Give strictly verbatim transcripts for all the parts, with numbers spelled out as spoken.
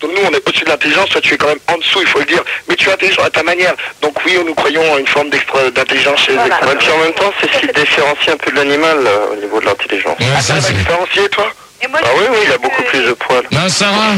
Donc nous, on est au-dessus de l'intelligence, toi tu es quand même en dessous, il faut le dire. Mais tu es intelligent à ta manière. Donc oui, nous croyons à une forme d'intelligence chez voilà. les extraterrestres. Ouais, puis en même temps, c'est ce qui te différencie un peu de l'animal euh, au niveau de l'intelligence. Ouais, Ah, ça, t'as c'est... différencié, toi? Et moi, Ah je oui, oui, veux il a dire beaucoup que- plus de poils. Non, Sarah.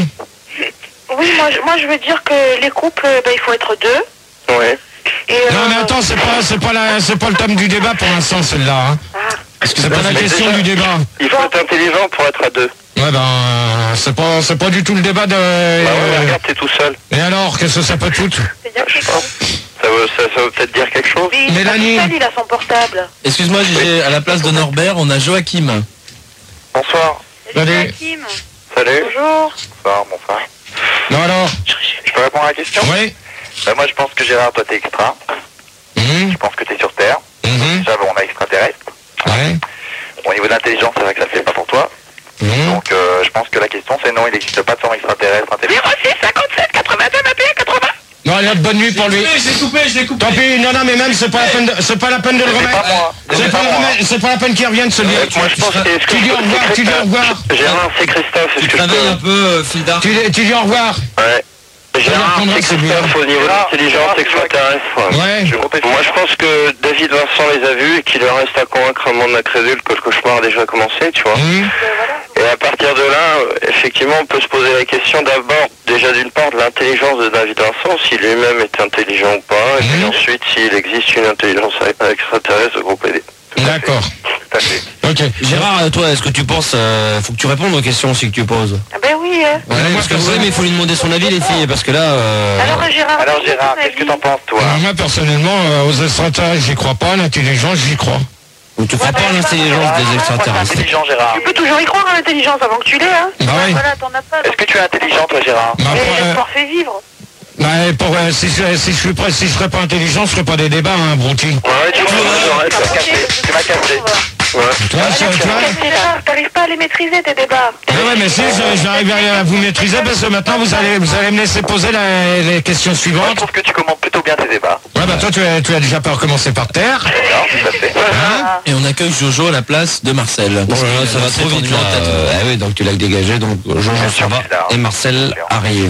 Oui, moi, je- moi je veux dire que les couples, bah, il faut être deux. Ouais. Et, Non, euh, mais attends, c'est pas, c'est pas la, c'est pas le thème du débat pour l'instant, celle-là. Hein. C'est pas la Mais question déjà- du débat. Il faut être intelligent pour être à deux. Ouais, ben, euh, c'est pas, c'est pas du tout le débat de. Bah ouais, euh, regarde, t'es tout seul. Et alors, qu'est-ce que ça peut foutre? c'est-à-dire que Je pense. Ça veut, ça, ça veut peut-être dire quelque chose. Mais Mélanie. Pascal, il a son portable. Excuse-moi, Gégé, à la place de Norbert, on a Joachim. Bonsoir. Salut. Joachim. Salut. Bonjour. Bonsoir, bonsoir. Non, alors? Je peux répondre à la question? Oui. Bah, moi, je pense que Gérard, toi, t'es extra. Mhm. Je pense que t'es sur Terre. Mhm. Déjà, bon, on a extraterrestre. Ouais. Au niveau de l'intelligence, c'est vrai que ça ne fait pas pour toi. Mhm. Donc, euh, je pense que la question, c'est non, il n'existe pas de forme extraterrestre intelligent. six cinquante-sept quatre-vingt-deux vingt et un quatre-vingts. Non, allez, bonne nuit pour lui. Je l'ai coupé, je l'ai coupé. Tant pis, non, non, mais même, c'est pas la peine de, c'est pas la peine de le C'est remettre. pas moi. C'est C'est pas, pas le moi. remettre- c'est pas la peine qu'il revienne, celui-là. Euh, moi, je pense que est-ce que Tu dis je au peux- revoir, c'est tu dis au Christophe. revoir. Gérard, c'est Christophe, est-ce Tu que je travailles un peux... peu, euh, fil d'art. Tu, dis- tu dis au revoir. Ouais. Gérard, répondra, c'est c'est bien. Christophe au niveau de l'intelligence extraterrestre. Ouais. Je- Moi, je pense que David Vincent les a vus et qu'il leur reste à convaincre un monde incrédule que le cauchemar a déjà commencé, tu vois. Mhm. Et à partir de là, euh, effectivement, on peut se poser la question d'abord, déjà d'une part, de l'intelligence de David Vincent, si lui-même est intelligent ou pas, et puis Mhm. ensuite, s'il existe une intelligence extraterrestre de groupe aidé. D'accord. Tout à fait. Ok. Gérard, toi, est-ce que tu penses, euh, faut que tu répondes aux questions aussi que tu poses. Ah ben oui. Hein. Ouais, parce que oui, mais il faut lui demander son avis, les filles, parce que là. Euh... Alors Gérard. Alors dis-nous Gérard, ton qu'est-ce que avis. t'en penses, toi? Alors, moi, personnellement, euh, aux extraterrestres, j'y crois pas. À l'intelligence, j'y crois. Donc tu crois pas à l'intelligence des extraterrestres. Intelligent, Gérard. Tu peux toujours y croire à l'intelligence avant que tu l'aies, hein. Bah oui. Voilà, t'en as pas. Est-ce que tu es intelligent, toi, Gérard? Bah, Mais pour, euh, l'espoir fait vivre. bah, pour, euh, si, je- si je suis prêt, si je serais pas intelligent, je ferais pas des débats, hein, Bronti. Ouais, tu vois, ouais, tu m'as cassé. Tu m'as cassé. Ouais. Tu vois, ça, tu vois Gérard, t'arrives pas à les maîtriser tes débats. Ouais, ouais, mais si, je- j'arrive à vous maîtriser parce que maintenant vous allez, vous allez me laisser poser la- les questions Moi, je suivantes. trouve que tu commentes plutôt bien tes débats. Ouais, bah toi, tu as, tu as déjà pas recommencé par terre. Non, tout à fait. Hein? Et on accueille Jojo à la place de Marcel. Bon, là, ça va trop vite là. Euh, ah oui, donc tu l'as dégagé, donc Jean-Jean ça va et Marcel arrive.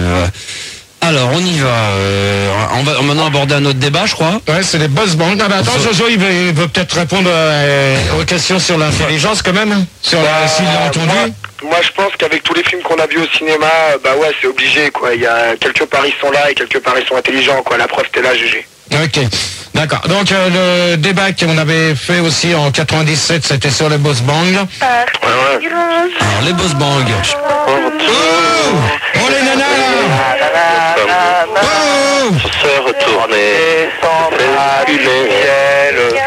Alors on y va. Euh, on va maintenant aborder un autre débat, je crois. Ouais, c'est les boss bands. Ah bah attends, Jojo, il veut, il veut peut-être répondre euh, aux questions sur l'intelligence quand même. Sur la, s'il l'a entendu. Moi, moi, je pense qu'avec tous les films qu'on a vus au cinéma, euh, bah ouais, c'est obligé, quoi. Il y a quelque part ils sont là et quelque part ils sont intelligents, quoi. La preuve, t'es là, G G. Ok, d'accord. Donc euh, le débat qu'on avait fait aussi en quatre-vingt-dix-sept, c'était sur les boss bands. Alors les boss bang. Oh, oh les nanas là. Oh, Se retourner, s'enfumer, ciel,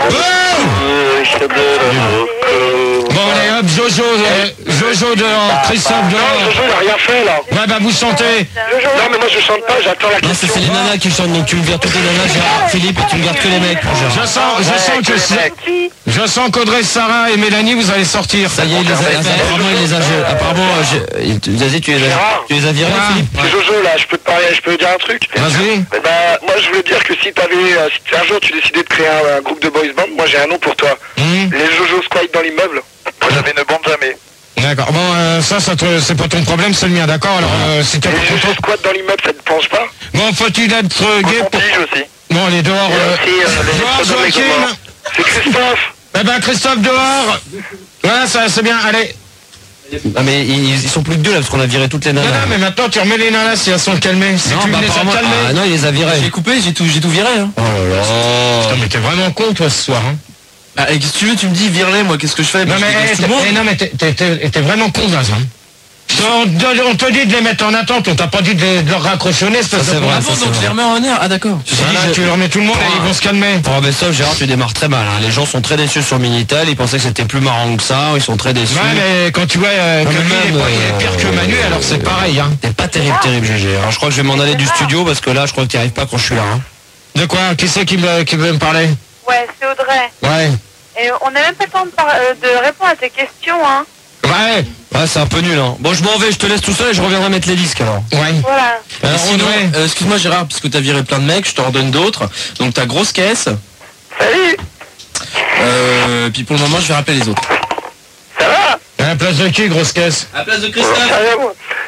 bon allez hop, Jojo, euh, Jojo dehors, Christophe Non, dehors. Jojo, il a rien fait, là. Ouais bah vous chantez. Non, mais moi, je chante pas, j'attends la Non, ça question. c'est les nanas qui chantent, donc tu me vires toutes les nanas, Gérard, Philippe, et tu me gardes que les mecs. Je sens, je sens que c'est- je sens qu'Audrey, Sarah et Mélanie, vous allez sortir. Ça y est, il les a, apparemment il les a, apparemment, j'ai- il- tu vas-y, tu les as, tu les as virés, Ah. Philippe. C'est Jojo, là, je peux te parler, je peux te dire un truc. Vas-y. Bah, moi, je voulais dire que si t'avais, euh, si un jour tu décidais de créer un, un groupe de boys band, moi, j'ai un nom pour toi. Hum, Les Jojo Squad dans l'immeuble. Moi, j'avais ne bande jamais. D'accord. Bon, euh, ça, ça te- c'est pas ton problème, c'est le mien, d'accord. Alors, euh, si t'as Les pas Jojo content. Squad dans l'immeuble, ça te pense pas? Bon, faut-il être euh, gay Mon pour... tige aussi. Bon, allez, dehors. Et Euh... aussi, euh, les Dehors, Sodomes et Joachim. Gomorrhe. C'est Christophe. Eh ben, Christophe, dehors. Voilà, ça, c'est bien, allez. Ah mais ils, ils sont plus que deux là parce qu'on a viré toutes les Non, nanas. non, mais maintenant, tu remets les nanas si elles sont calmées. Si Non, tu bah, les as apparemment- calmées. ah non, il les a virées. J'ai coupé, j'ai tout, j'ai tout viré. Hein. Oh là là. Putain, mais t'es vraiment con, toi, ce soir, hein. Ah, et si tu veux, tu me dis vire-les, moi, qu'est-ce que je fais? Non, Bah, mais, je dégage eh, tout le monde. eh, non, mais t'es- t'es- t'es t'es vraiment con, Zaz, hein. On, on te dit de les mettre en attente, on t'a pas dit de, les- de leur raccrochonner, c'est Ça, c'est vrai, Ah ça, donc je les remets en air. Ah d'accord. Voilà, tu leur mets tout le monde et ils vont se calmer. Pour mais ça, Gérard, tu démarres très mal. Hein. Les gens sont très déçus sur Minitel. Ils pensaient que c'était plus marrant que ça. Ils sont très déçus. Ouais, mais quand tu vois euh, que Non, mais lui, il est même, pas- il est pire que Manu, alors c'est pareil, hein. T'es pas terrible, terrible, G G. Alors je crois que je vais m'en aller du studio parce que là, je crois que t'y arrives pas quand je suis là. Hein. De quoi? Qui c'est qui, me- qui veut me parler? Ouais, c'est Audrey. Ouais. Et on n'a même pas le temps de, par- euh, de répondre à tes questions, hein. Ouais. Ouais, c'est un peu nul. Hein. Bon, je m'en vais, je te laisse tout seul et je reviendrai mettre les disques alors. Ouais. Voilà. Alors, sinon, Audrey. euh, excuse-moi Gérard, puisque t'as viré plein de mecs, je t'en redonne d'autres. Donc ta grosse caisse. Salut. Euh, puis pour le moment, je vais rappeler les autres. Ça va? À la place de qui, grosse caisse? À la place de J'en sais rien, moi.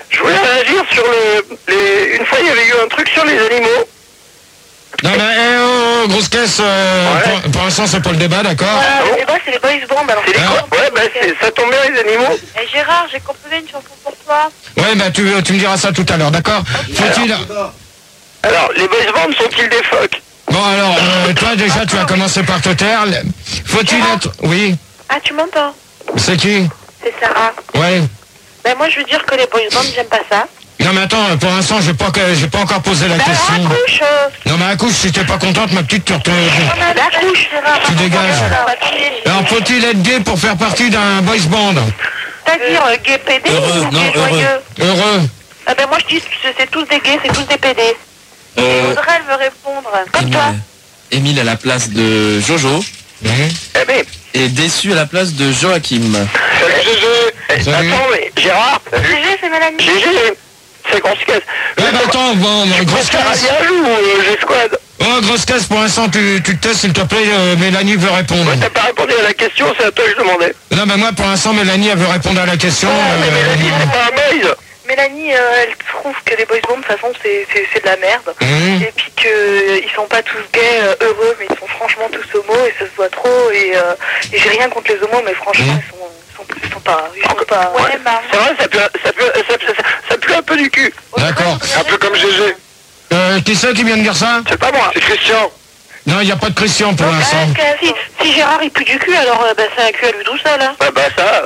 Je voulais réagir sur le... Les... Une fois, il y avait eu un truc sur les animaux. Non mais eh, oh, grosse caisse, euh, Ouais. pour, pour l'instant c'est pas le débat, d'accord? Voilà, le débat, c'est les boys bands. Alors, C'est les Ah. quoi? Ouais, bah c'est- ça tombe bien, les animaux. Et Gérard, j'ai composé une chanson pour toi. Ouais, bah tu, tu me diras ça tout à l'heure, d'accord? Faut-il... Alors, les boys bands sont-ils des phoques? Bon alors, euh, toi déjà tu vas commencer par te taire. Faut-il être... Oui, Ah, tu m'entends? c'est qui? C'est Sarah. Ouais. Ben, moi, je veux dire que les boys bands, j'aime pas ça. Non mais attends, pour l'instant j'ai pas, que- j'ai pas encore posé la Ben, question. accouche. euh, Non mais accouche, si t'es pas contente, ma petite, tu retournes... Ben, accouche, Gérard. Tu dégages. On va crier. Alors faut-il être gay pour faire partie d'un boys band? C'est-à-dire euh, gay P D Heureux, ou non, gay heureux. joyeux? Heureux. Ah ben, moi, je dis que c'est tous des gays, c'est tous des P D. Et Euh, Audrey, elle veut répondre. Comme toi. Émile, Émile à la place de Jojo Mhm. Eh ben, et Déçu à la place de Joachim. salut G G. Eh, Salut. Attends, mais Gérard. G G, c'est Mélanie. G G, c'est qu'on se casse. Ouais bah attends, bon, bon, grosse caisse. Yahoo ou euh, G-Squad? Oh grosse caisse, pour l'instant tu, tu te testes s'il te plaît, euh, Mélanie veut répondre. T'as pas répondu à la question, c'est à toi que je demandais. Non mais moi pour l'instant Mélanie elle veut répondre à la question. Ah, mais euh, Mélanie, c'est pas un boys. Mélanie, euh, elle trouve que les boys bands, de toute façon, c'est c'est- c'est de la merde. Mhm. Et puis qu'ils sont pas tous gays, euh, heureux, mais ils sont franchement tous homos, et ça se voit trop. Et, euh, et j'ai rien contre les homos, mais franchement, Mhm. ils, sont, ils, sont, ils sont pas... Ils sont pas... Ouais, c'est vrai, ça pue, ça, pue, ça, pue, ça, ça pue un peu du cul. D'accord. Un peu comme G G. Euh, qui c'est qui vient de dire ça? C'est pas moi. C'est Christian. Non, il n'y a pas de Christian pour l'instant. Si, si Gérard il pue du cul, alors euh, bah, c'est un cul à lui tout seul. Hein. Bah, bah ça...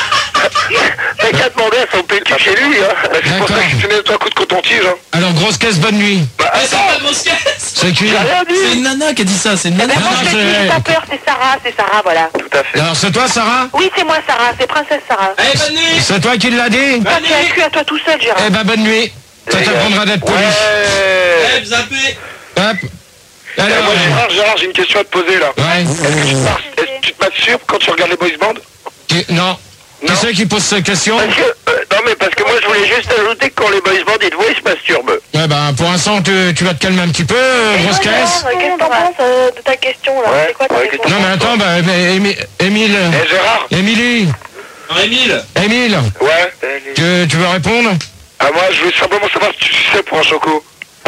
T'as qu'à demander à son pétu chez lui, hein. Bah, c'est pour ça D'accord. que tu mets toi un coup de coton-tige. Hein. Alors grosse caisse, bonne nuit. Bah attends, C'est qui? j'ai rien C'est dit. une nana qui a dit ça, c'est une nana. Mais moi non, je te c'est- dis, t'as peur, c'est Sarah, c'est Sarah, voilà. Tout à fait. Alors c'est toi Sarah? Oui, c'est moi Sarah, c'est Princesse Sarah. Allez, bonne nuit. C'est toi qui l'as dit? Toi, tu as un cul à toi tout seul, Gérard. Eh ben bonne nuit. Ça t'apprendra d'être poli. Ouais. Eh, zappé. Hop. Eh, Alors, moi, Gérard, Gérard, j'ai une question à te poser là. ouais. Est-ce que tu pars- est-ce que tu te masturbes quand tu regardes les boys bands? Qui- Non. Qui Non. c'est qui pose cette question? Parce que, euh, non mais parce que moi je voulais juste ajouter que quand les boys bandits te voient, ils se masturbent. Ouais ben pour l'instant tu, tu vas te calmer un petit peu, euh, grosse caisse. Qu'est-ce que t'en penses euh, de ta question là? Ouais, C'est quoi ta ouais, réponse? Non mais attends, bah, mais Émi- Émile, Eh Gérard? Émilie, Non, Émile. Émile, Ouais. tu, tu veux répondre? Ah moi je voulais simplement savoir si tu sais pour un choco.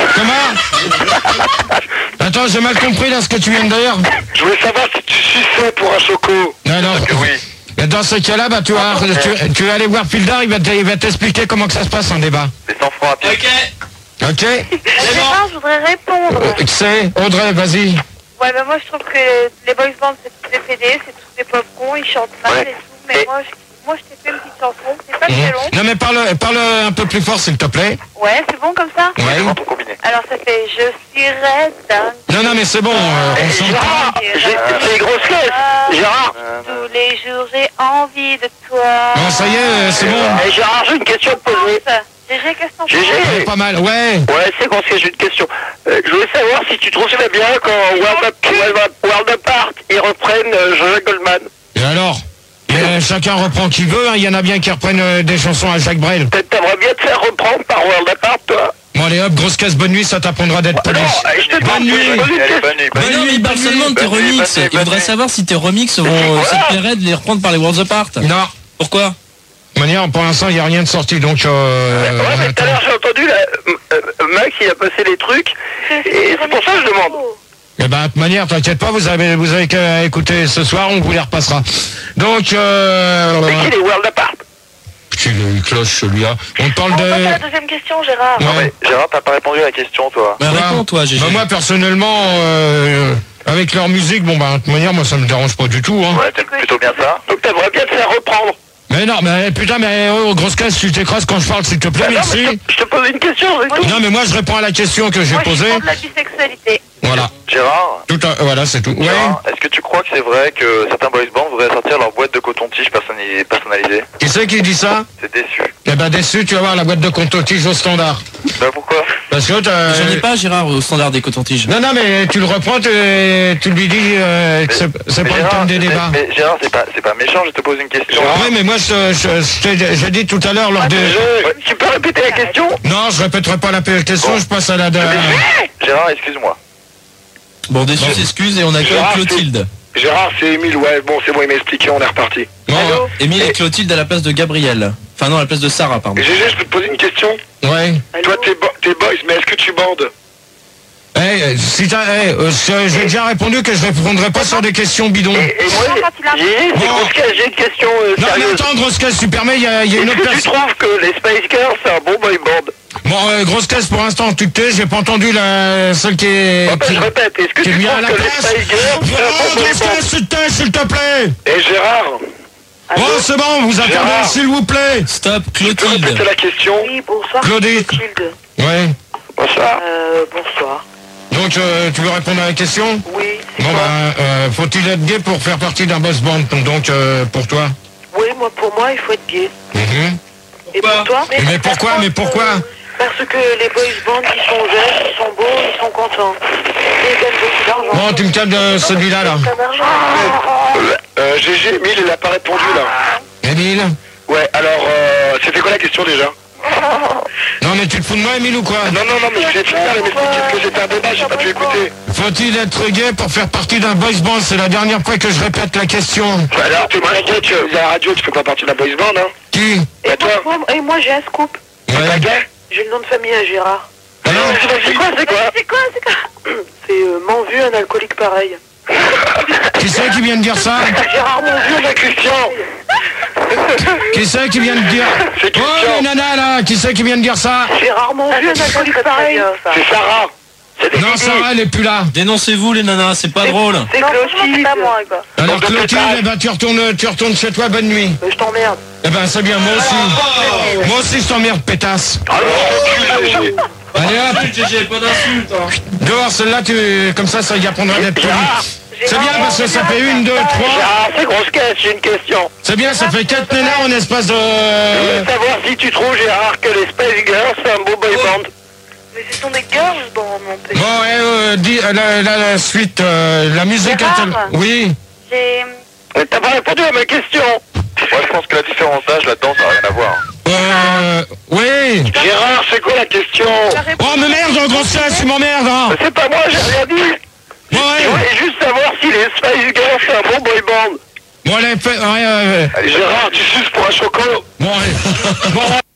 Comment? Attends, j'ai mal compris là ce que tu viens de dire. Je voulais savoir si tu suçais pour un choco. Non, non. Parce que oui. Mais dans ce cas-là, bah, tu, vas, tu, tu vas aller voir Pildar, il va te- il va t'expliquer comment que ça se passe en débat. Les sans francs à pied. Ok. Ok? Gérard, je voudrais répondre. Euh, C'est Audrey, vas-y. Ouais, bah moi je trouve que les boys bands c'est tous des P D, c'est tous des pauvres cons, ils chantent mal Ouais. et tout, mais Et- moi je, moi je t'ai fait une petite chanson, c'est pas Mhm. très long. Non mais parle, parle un peu plus fort s'il te plaît. Ouais, c'est bon comme ça? Ouais. Tout combiné. Alors ça fait je suis dingue. Non, non mais c'est bon, euh, on s'entend. Gérard, j'ai- c'est les grosses caisses. Gérard. Tous les jours j'ai envie de toi. Bon, ça y est, euh, c'est bon. Eh, Gérard, j'ai une question à te poser. G G, qu'est-ce que t'en G G. penses? Ouais, pas mal, ouais. Ouais, c'est qu'on j'ai une question. Euh, je voulais savoir si tu trouves ça bien quand World, Up- World, Up- World Apart, ils reprennent euh, Jean-Jacques Goldman. Et alors? Euh, chacun reprend qui veut, hein. Il y en a bien qui reprennent euh, des chansons à Jacques Brel. Peut-être t'aimerais bien te faire reprendre par World Apart, toi. Bon allez hop, grosse caisse, bonne nuit, ça t'apprendra d'être poli. Non, euh, je te demande, Bonne nuit. je te pose une question. Mais non, mais il parle seulement de tes bonne nuit, remixes. bonne nuit, Il voudrait bonne savoir si tes remixes vont. euh, Ça te plairait de les reprendre par les Worlds Apart. Non. Pourquoi? De manière, pour l'instant, il n'y a rien de sorti, donc... Euh, Ouais, on mais tout à attend. l'heure j'ai entendu, là, euh, euh, Max il a passé les trucs, et c'est pour ça que je demande. Eh ben, de toute manière, t'inquiète pas, vous avez, vous avez qu'à écouter ce soir, on vous les repassera. Donc, euh... Mais qui les World Apart? Tu le cloche celui-là. On parle On passe à la de... deuxième question, Gérard. Ouais. Gérard, t'as pas répondu à la question, toi. Bah, Voilà. réponds, toi, G G. Bah, moi, personnellement, euh, avec leur musique, bon, bah, de toute manière, moi, ça me dérange pas du tout, hein. Ouais, t'aimes plutôt bien ça. Donc t'aimerais bien te faire reprendre. Mais non, mais putain, mais oh, grosse caisse, tu t'écrases quand je parle, s'il te plaît, Bah non, mais merci. je, te, je te pose une question, c'est tout. Non, mais moi, je réponds à la question que j'ai Moi je suis posée. pour de la bisexualité. Voilà. Gérard, Tout à... Voilà, c'est tout. Ouais. Gérard, est-ce que tu crois que c'est vrai que certains boys bands voudraient sortir leur boîte de coton-tige personnalisée, personnalisée? Qui c'est qui dit ça? C'est déçu. Eh ben, déçu, tu vas voir la boîte de coton-tige au standard. Bah pourquoi? Parce que t'as... J'en ai pas, Gérard, au standard des cotons-tiges. Non, non, mais tu le reprends, tu, tu lui dis euh, que c'est c'est Mais pas le Gérard, thème des mais- débats. Mais Gérard, c'est pas, c'est pas méchant, je te pose une question. Ah oui, mais moi, je, je, je t'ai- j'ai dit tout à l'heure lors de... Ouais, tu peux répéter la question? Non, je répéterai pas la question, Bon. je passe à la... de- Gérard, excuse-moi. Bon, déçu s'excuse et on accueille Gérard, Clotilde. Gérard, c'est Émile, ouais, bon, c'est bon, il m'a expliqué, on est reparti. Bon, Allô? Émile et Clotilde à la place de Gabriel. Enfin non, à la place de Sarah, pardon. G G, je peux te poser une question? Ouais. Toi, t'es bo t'es boys, mais est-ce que tu bandes? Eh, hey, si t'as, hey, euh, j'ai déjà répondu que je répondrai pas sur des questions bidons. Et, et moi, j'ai j'ai une question euh, non, sérieuse. mais attends, grosse caisse, tu permets, il y a, y a une autre personne. Tu trouves que les Spice Girls, c'est un bon boy band? Bon, euh, grosse caisse, pour l'instant, tu te tais, j'ai pas entendu la celle qui est... Oh, bah, qui, je répète, est-ce que tu trouves à la que place les Spice Girls, c'est un oh, bon boy grosse band? caisse, tu te tais, s'il te plaît. Et Gérard? Oh, c'est bon, vous attendez, s'il vous plaît. Stop, Tu peux Clotilde. répéter la question? Oui, bonsoir. Claudie. Clotilde. Ouais. Bonsoir. Euh, bonsoir. Donc, euh, tu veux répondre à la question? Oui. Bon, ben, euh, faut-il être gay pour faire partie d'un boss band? Donc, euh, pour toi? Oui, moi, pour moi, il faut être gay. Mhm. Et pour toi? Mais pourquoi? Mais pourquoi? Euh, parce que les boys bands, ils sont jeunes, ils sont beaux, ils sont contents. Et ils gagnent beaucoup d'argent. Bon, tu me calmes de celui-là, là. Euh, G G, Emile, il a pas répondu, là. Émile? Ouais, alors, euh, c'était quoi la question, déjà? Non, mais tu te fous de moi, Émile, ou quoi? Non, non, non, mais je vais te faire, mais qu'est-ce que c'était un débat, j'ai pas pu écouter. Faut-il être gay pour faire partie d'un boys band? C'est la dernière fois que je répète la question. Bah alors, t'es moi, tu à la radio, tu fais pas partie de la boys band, hein? Qui? Et Bah toi? moi, et moi, j'ai un scoop. T'es pas gay? J'ai le nom de famille à Gérard. Alors, c'est quoi, c'est quoi? C'est quoi, c'est quoi? C'est euh, m'en vu un alcoolique pareil. Qui c'est qui vient de dire ça? Gérard mon vieux, C'est Christian. Qui c'est qui vient de dire? C'est Oh, Christian. les nanas, là! Qui c'est qui vient de dire ça? Gérard mon vieux, un alcoolique pareil. C'est Sarah. C'est des Non, Didi. Sarah, elle est plus là. Dénoncez-vous, les nanas, c'est pas drôle. C'est Clotilde. C'est pas moi, quoi. Alors, Donc, Clotilde, peut-être- eh ben, tu retournes, tu retournes chez toi, bonne nuit. Mais je t'emmerde. Eh ben, c'est bien, moi aussi. Moi aussi, je t'emmerde, pétasse. Alors, recule, G G. Allez, hop! G G, pas d'insulte. Hein. Dehors, celle-là, tu, comme ça, ça y apprendra d'être poli. C'est bien parce que ça fait une, deux, trois. Ah, c'est grosse caisse, j'ai une question. C'est bien, ça fait quatre nénards en espace Je de... veux savoir si tu trouves, Gérard, que les Spice Girls, c'est un beau boy band. Mais ce sont des girls, bon, mon pays. Bon, ouais, euh, dis, euh, la, la, la suite, euh, la musique... Gérard. elle- Oui. J'ai... Mais t'as pas répondu à ma question. Moi, je pense que la différence d'âge là-dedans, ça n'a rien à voir. Euh... Oui. Gérard, c'est quoi la question? Oh, mais merde, grosse caisse, tu m'emmerdes, hein. C'est pas moi, j'ai rien dit. Bon, Je ouais. voulais juste savoir si les Spice Girls, c'est un bon boy band. Bon, allez, fais... Ouais, euh, Allez, Gérard, tu suces pour un choco. bon, allez. Bon, ouais.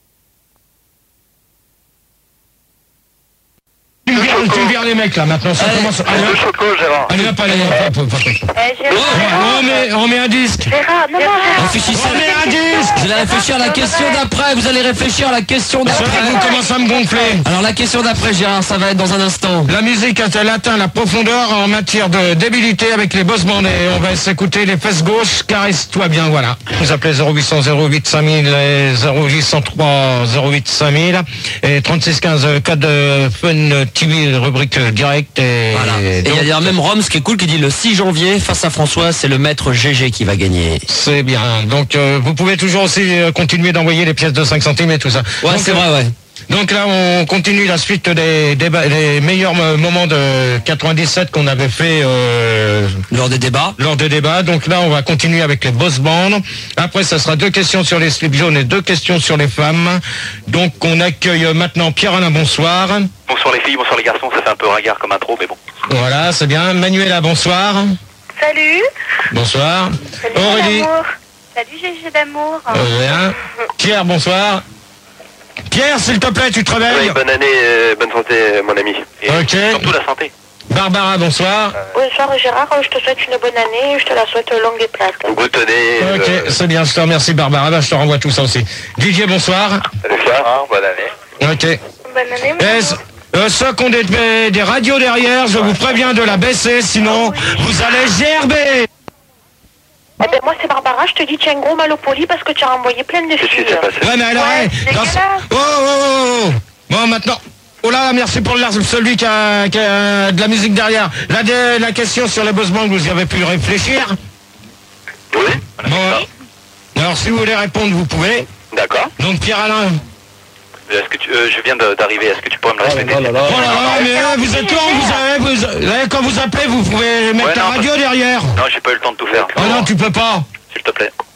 Tu me vires- tu me vires les mecs, là, maintenant, ça commence... Allez, Le hop. choco, Gérard. Allez, hop, allez, hop, hop, hop, hop. Eh, Ouais, on, met, on met un disque. Gérard, non, non, Gérard. Réfléchissez. On met un disque. Vous allez réfléchir à la question d'après. Vous allez réfléchir à la question C'est vrai que vous d'après. commencez à me gonfler. Alors la question d'après, Gérard, ça va être dans un instant. La musique a-t-elle atteint la profondeur en matière de débilité avec les boss bands? Et on va s'écouter les fesses gauches, caresse-toi bien, voilà. Vous appelez zéro huit cent zéro huit cinq mille et zéro huit cent trois zéro huit cinq mille et trente-six quinze code euh, Fun T V rubrique euh, direct et, Voilà. Et il donc, y a d'ailleurs même Roms qui est cool qui dit le six janvier face à François, c'est le maître G G qui va gagner. c'est bien. Donc euh, vous pouvez toujours aussi euh, continuer d'envoyer les pièces de cinq centimes et tout ça. Ouais, Donc, c'est euh, vrai, ouais. Donc là, on continue la suite des, des, des meilleurs mo- moments de quatre-vingt-dix-sept qu'on avait fait euh, Lors des débats. lors des débats. Donc là, on va continuer avec les boss bands. Après, ça sera deux questions sur les slips jaunes et deux questions sur les femmes. Donc, on accueille maintenant Pierre-Alain, bonsoir. Bonsoir les filles, bonsoir les garçons, ça fait un peu ringard comme intro, mais bon. Voilà, c'est bien. Manuela, bonsoir. Salut. Bonsoir. Salut, Aurélie. d'amour. Salut, G G d'amour. Euh, bien. Pierre, bonsoir. Pierre, s'il te plaît, tu te réveilles. bonne année, euh, bonne santé, euh, mon ami. Et Ok. surtout la santé. Barbara, bonsoir. Bonsoir, Gérard. Je te souhaite une bonne année. Je te la souhaite longue et plate. Goûtonnez. Ok, c'est bien, je te remercie Barbara. Bah, je te renvoie tout ça aussi. Didier, bonsoir. Salut Pierre, bonne année. Ok. Bonne année, mon Eh, c- euh, ceux qui ont des, des radios derrière, je vous préviens de la baisser, sinon vous allez gerber. Eh ben moi c'est Barbara, je te dis tu as un gros mal au poli parce que tu as envoyé plein de Qu'est-ce qui filles. s'est passé? Ouais, mais alors, Ouais, hey, c'est dans- dégueulasse. oh, oh, oh, oh. Bon, maintenant. Oh là, merci pour le, celui qui a, qui a de la musique derrière. La, de- la question sur les boss bands, vous y avez pu réfléchir? Oui. Bon. Alors, si vous voulez répondre, vous pouvez. D'accord. Donc, Pierre-Alain. Est-ce que tu, euh, je viens de- d'arriver, est-ce que tu pourrais me le répéter? Oh là là, mais euh, vous êtes con, vous avez, vous, euh, quand vous appelez, vous pouvez mettre Ouais, la non, radio derrière. Non, j'ai pas eu le temps de tout faire. Oh non, tu peux pas. S'il te plaît.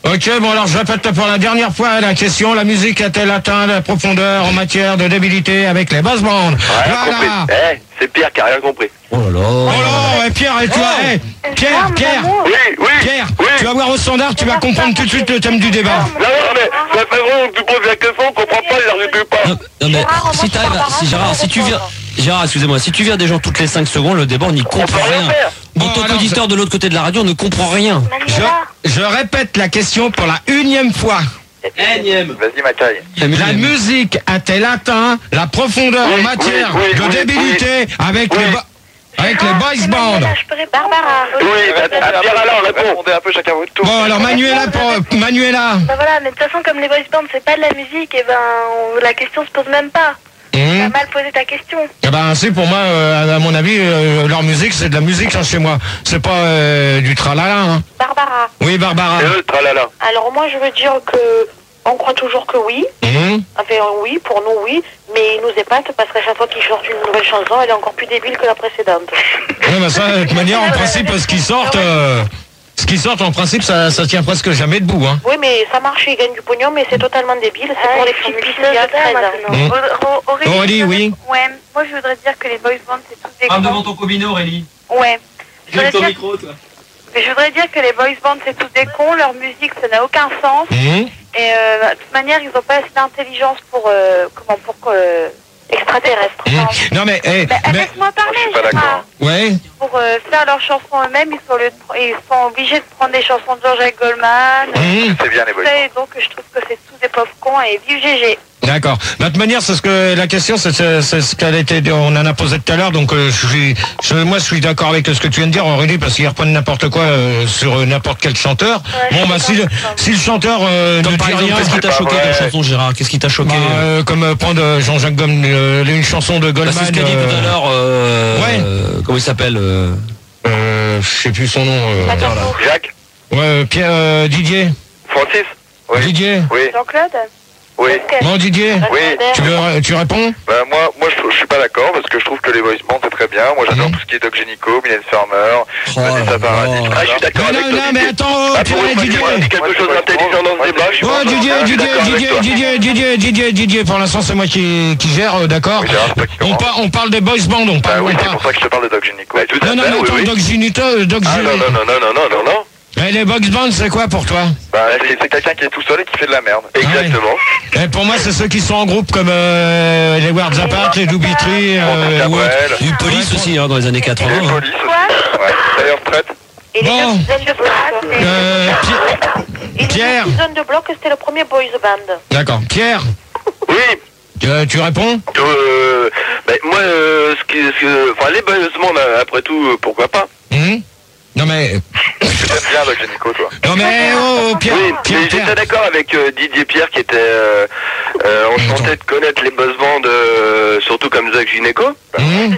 Ok, bon alors je répète pour la dernière fois la question. La musique a-t-elle atteint la profondeur en matière de débilité avec les boss bands? Voilà. Eh, c'est Pierre qui a rien compris. Oh là là. Oh là, ouais, Pierre, et toi, Oh. hey, Pierre, Pierre, Oui, oui. Pierre, oui. tu vas voir au standard, tu vas comprendre tout de suite le thème du débat. Non, non, mais ça fait vraiment que tu poses la question, on comprend pas, il n'arrive pas. Non, non, mais Gérard, si moi, t'arrives, je à- parle si Gérard, si tu viens, Gérard, excusez-moi, si tu viens des gens toutes les cinq secondes, le débat on n'y comprend peut rien rien. faire. En Bon, tant alors, qu'auditeur de l'autre côté de la radio, on ne comprend rien. Manuela. Je, je répète la question pour la unième fois. Énième. Vas-y, ma taille. La musique a-t-elle atteint la profondeur Oui, en matière oui, oui, de oui, débilité avec oui. les bo- avec les boys C'est bands? Manuela, je peux répondre. Barbara. Oui, à Pierre Alain, répond. Répondez un peu chacun votre tour. Bon alors Manuela pour Manuela. Bah voilà, mais de toute façon, comme les boys bands, c'est pas de la musique, et ben on- la question se pose même pas. T'as Hum. mal posé ta question. Eh ben c'est pour moi, euh, à mon avis, euh, leur musique c'est de la musique hein, chez moi. C'est pas euh, du tralala. Hein. Barbara. Oui Barbara. Et eux, tralala. Alors moi, je veux dire que on croit toujours que oui. Hum. Enfin, oui, pour nous, oui. Mais ils nous épatent parce qu'à chaque fois qu'ils sortent une nouvelle chanson, elle est encore plus débile que la précédente. Ouais, bah ça, de toute manière, en principe, ce qui sortent, euh, ce qui sortent, en principe, ça, ça tient presque jamais debout. Hein. Oui, mais ça marche, ils gagnent du pognon, mais c'est totalement débile. C'est pour les petites pisseuses de treize ans. Mmh. Aurélie, Aurélie, oui. Ouais, moi je voudrais dire que les boys bands c'est tous des Parle devant cons. ton combiné, Aurélie. Ouais. Je voudrais, dire... micro, toi. mais je voudrais dire que les boys bands c'est tous des cons, leur musique ça n'a aucun sens. Hum. Et euh, de toute manière ils n'ont pas assez d'intelligence pour euh, comment pour euh, extraterrestres. Hum. Enfin, Non mais, eh, bah, mais, laisse-moi parler, je suis pas Gérard. d'accord. ouais. Pour euh, faire leurs chansons eux-mêmes, ils sont, le... ils sont obligés de prendre des chansons de Jean-Jacques Goldman. Hum. C'est bien, les boys. Et donc je trouve que c'est tous des pauvres cons et vive G G. D'accord. De toute manière, c'est ce que la question, c'est c'est- c'est ce qu'elle était. On en a posé tout à l'heure, donc euh, je suis, je, moi, je suis d'accord avec ce que tu viens de dire, Aurélie, parce qu'ils reprennent n'importe quoi euh, sur euh, n'importe quel chanteur. Ouais, Bon, bah je si suis le, d'accord. si le chanteur euh, ne Comme dit par exemple, rien, qu'est-ce qui t'a c'est pas choqué dans la vrai. chanson, Gérard? Qu'est-ce qui t'a choqué? bah, euh, comme euh, prendre euh, Jean-Jacques Goldman, euh, une chanson de Bah, Goldman. c'est ce qu'a dit euh, tout à l'heure. Euh, ouais. euh, comment il s'appelle euh, euh, je sais plus son nom. euh, Attends, Jacques ouais, euh, Pierre euh, Didier. Francis Oui. Didier. Oui. Jean-Claude. Oui. Bon Didier. Oui. Tu veux, tu réponds? Bah, moi, moi je, je suis pas d'accord parce que je trouve que les boys bands c'est très bien. Moi j'adore Mhm. tout ce qui est Doc Gynéco, Mylène Farmer, Oh Vanessa là Paradis. là. tout Ah, je suis ça. d'accord Mais avec non, toi, non, mais Didier. attends, oh, Ah, pour Pierre une et fois, Didier. tu m'as dit quelque chose d'intelligent dans ce débat, je suis Oh pas Didier, je suis Didier, d'accord avec Didier, toi. Didier, Didier, Didier, Didier, pour l'instant c'est moi qui, qui gère, euh, d'accord. Oui, Gérard, c'est toi qui on, commence. par- on parle des boys bands, on Bah parle, oui, on c'est parle. pour ça que je te parle de Doc Gynéco. Ouais, tout à Non, non, fait, mais oui, attends, oui. Doc Ginito, euh, Doc Ah non, Ginito. non, non, non, non, non, non, non. Eh, les boys bands, c'est quoi pour toi? Bah, c'est c'est quelqu'un qui est tout seul et qui fait de la merde. Exactement. Eh, pour moi, c'est ceux qui sont en groupe comme euh, les Words Apart, les Doobie-Tree, euh, ou autres. Cabrel, Il y a eu Police aussi hein, dans les années et quatre-vingts. hein. Police aussi. Ouais. D'ailleurs, retraite. Et les Bon. deux dizaines de blocs. Euh, Pi- Et les Pierre. deux dizaines de blocs, c'était le premier boys band. D'accord. Pierre, Oui. tu, euh, tu réponds? Euh, ben, moi, euh, ce qui, ce que- enfin, les boys bands, euh, après tout, euh, pourquoi pas? Hum Non mais, Tu t'aimes bien Doc Gynéco, toi. non mais, oh, oh, Pierre, Oui, Pierre, mais Pierre. j'étais d'accord avec euh, Didier Pierre qui était euh, euh, enchanté de connaître les boss bands, euh, surtout comme Doc Gynéco. Hum,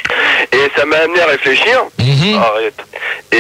Et ça m'a amené à réfléchir. mhm. Arrête. Et,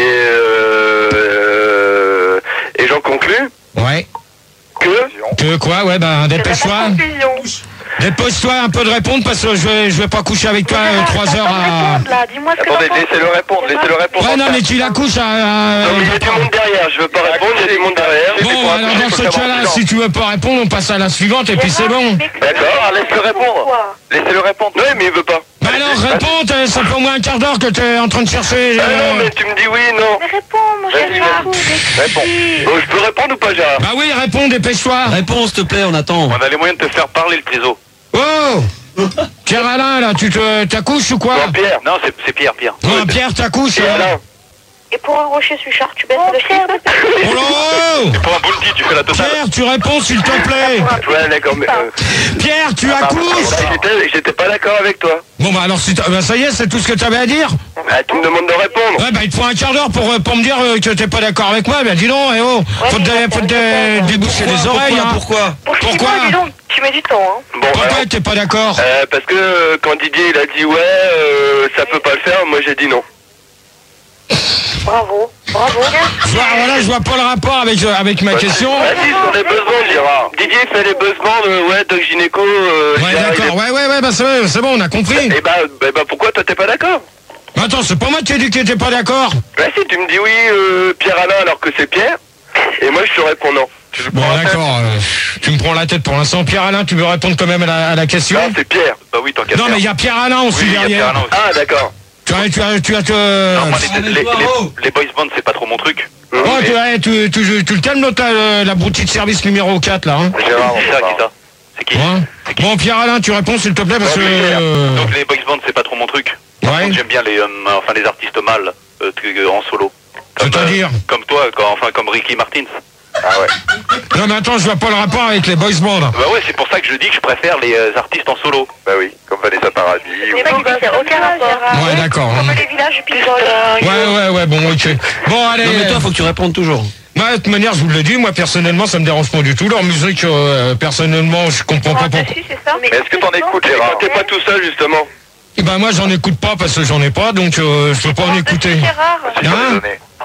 euh, et j'en conclus Ouais. que... Que quoi? Ouais, ben, dépêche-toi. Dépêche-toi un peu de répondre parce que je vais, je vais pas coucher avec toi euh, trois heures à... Là, dis-moi ce que Attendez, t'en penses. laissez-le répondre, laissez-le répondre. Ouais, non, mais tu la couches à... à- Non mais il y a du monde derrière, je veux pas répondre, il y a du monde derrière. Bon, alors dans ce cas-là, si tu veux pas répondre, on passe à la suivante et puis c'est bon. D'accord, laisse-le répondre. Laissez-le répondre. Oui, mais il veut pas. Bah alors, réponds, t'as- ça fait au moins un quart d'heure que t'es en train de chercher... Ah non, euh, mais tu me dis oui, non. Mais réponds, mon Vas-y, Gérard. Réponds. Bon, je peux répondre ou pas, Gérard? Bah oui, réponds, dépêche-toi. Réponds, s'il te plaît, on attend. On a les moyens de te faire parler le triso. Oh Pierre Alain, là, tu te t'accouches ou quoi? Non, Pierre. Non, c'est c'est Pierre, Pierre. Non, Pierre, t'accouches. Pierre, euh. Alain. Et pour un rocher Suchard, tu baisses le Pierre. Oh là Pour un bounty, tu fais la totale. Pierre, tu réponds, s'il te plaît. Ouais, d'accord, mais... euh, Pierre, tu accouches. j'étais- J'étais pas d'accord avec toi. Bon, bah alors, si t'as- bah, ça y est, c'est tout ce que t'avais à dire. Ah, tu me demandes de répondre. Ouais, bah il te faut un quart d'heure pour, euh, pour me dire euh, que t'es pas d'accord avec moi. Bah dis donc, eh oh, faut te, mais faut te attends, déboucher les oreilles, hein. Pourquoi? Pourquoi? Dis donc, tu mets du temps, hein. Bon, alors, Pourquoi t'es pas d'accord? euh, parce que euh, quand Didier il a dit ouais, euh, ça peut pas le faire, moi j'ai dit non. Bravo, bravo. Je vois, voilà, je vois pas le rapport avec, euh, avec ma question. Vas-y, sur les besoins, Gérard. Didier fait les besoins, euh, ouais, Doc Gynéco. Euh, Ouais, Gérard, il d'accord, est- ouais, ouais, ouais, bah c'est c'est bon, on a compris. Et bah, bah, bah, pourquoi toi t'es pas d'accord? Bah, attends, c'est pas moi qui ai dit que t'étais pas d'accord. Bah si, tu me dis oui, euh, Pierre Alain alors que c'est Pierre. Et moi, je te réponds non. Tu Bon, d'accord. Euh, tu me prends la tête pour l'instant. Pierre-Alain, tu veux répondre quand même à la, à la question? Non, c'est Pierre. Bah oui, tant qu'à Non, faire. mais il y a Pierre-Alain aussi Oui, il y a derrière. Pierre-Alain aussi. Ah, d'accord. Tu as, tu as, tu as te... Non, moi, les, les, les, les boys band, c'est pas trop mon truc. Oh, Mais- tu, ouais, tu, tu, tu, tu le calmes dans ta, euh, la broutille de service numéro quatre, là, hein? Gérard, c'est ça, qui ça? C'est qui? Ouais. Bon, Pierre-Alain, tu réponds, s'il te plaît, parce que... euh, Donc les boys band, c'est pas trop mon truc. Par Ouais. contre, j'aime bien les, euh, enfin, les artistes mâles euh, t- euh, en solo. Comme, C'est-à-dire euh, Comme toi, quand- enfin comme Ricky Martin. Ah ouais. Non, mais attends, je vois pas le rapport avec les boys band. Bah ouais, c'est pour ça que je dis que je préfère les euh, artistes en solo. Bah oui, comme Vanessa Paradis. C'est pas qu'il n'y a aucun rapport. Ouais, d'accord. Comme les villages People. Ouais, ouais, ouais, bon, ok. Bon, allez. Non mais toi faut que tu répondes toujours. Moi, de toute manière, je vous le dis, moi, personnellement, ça me dérange pas du tout. Leur musique, euh, personnellement, je comprends pas pourquoi. c'est ça. Mais est-ce que t'en écoutes, Gérard? T'es pas tout seul, justement. Eh ben, moi, j'en écoute pas parce que j'en ai pas, donc euh, je peux pas en écouter. Gérard. Hein?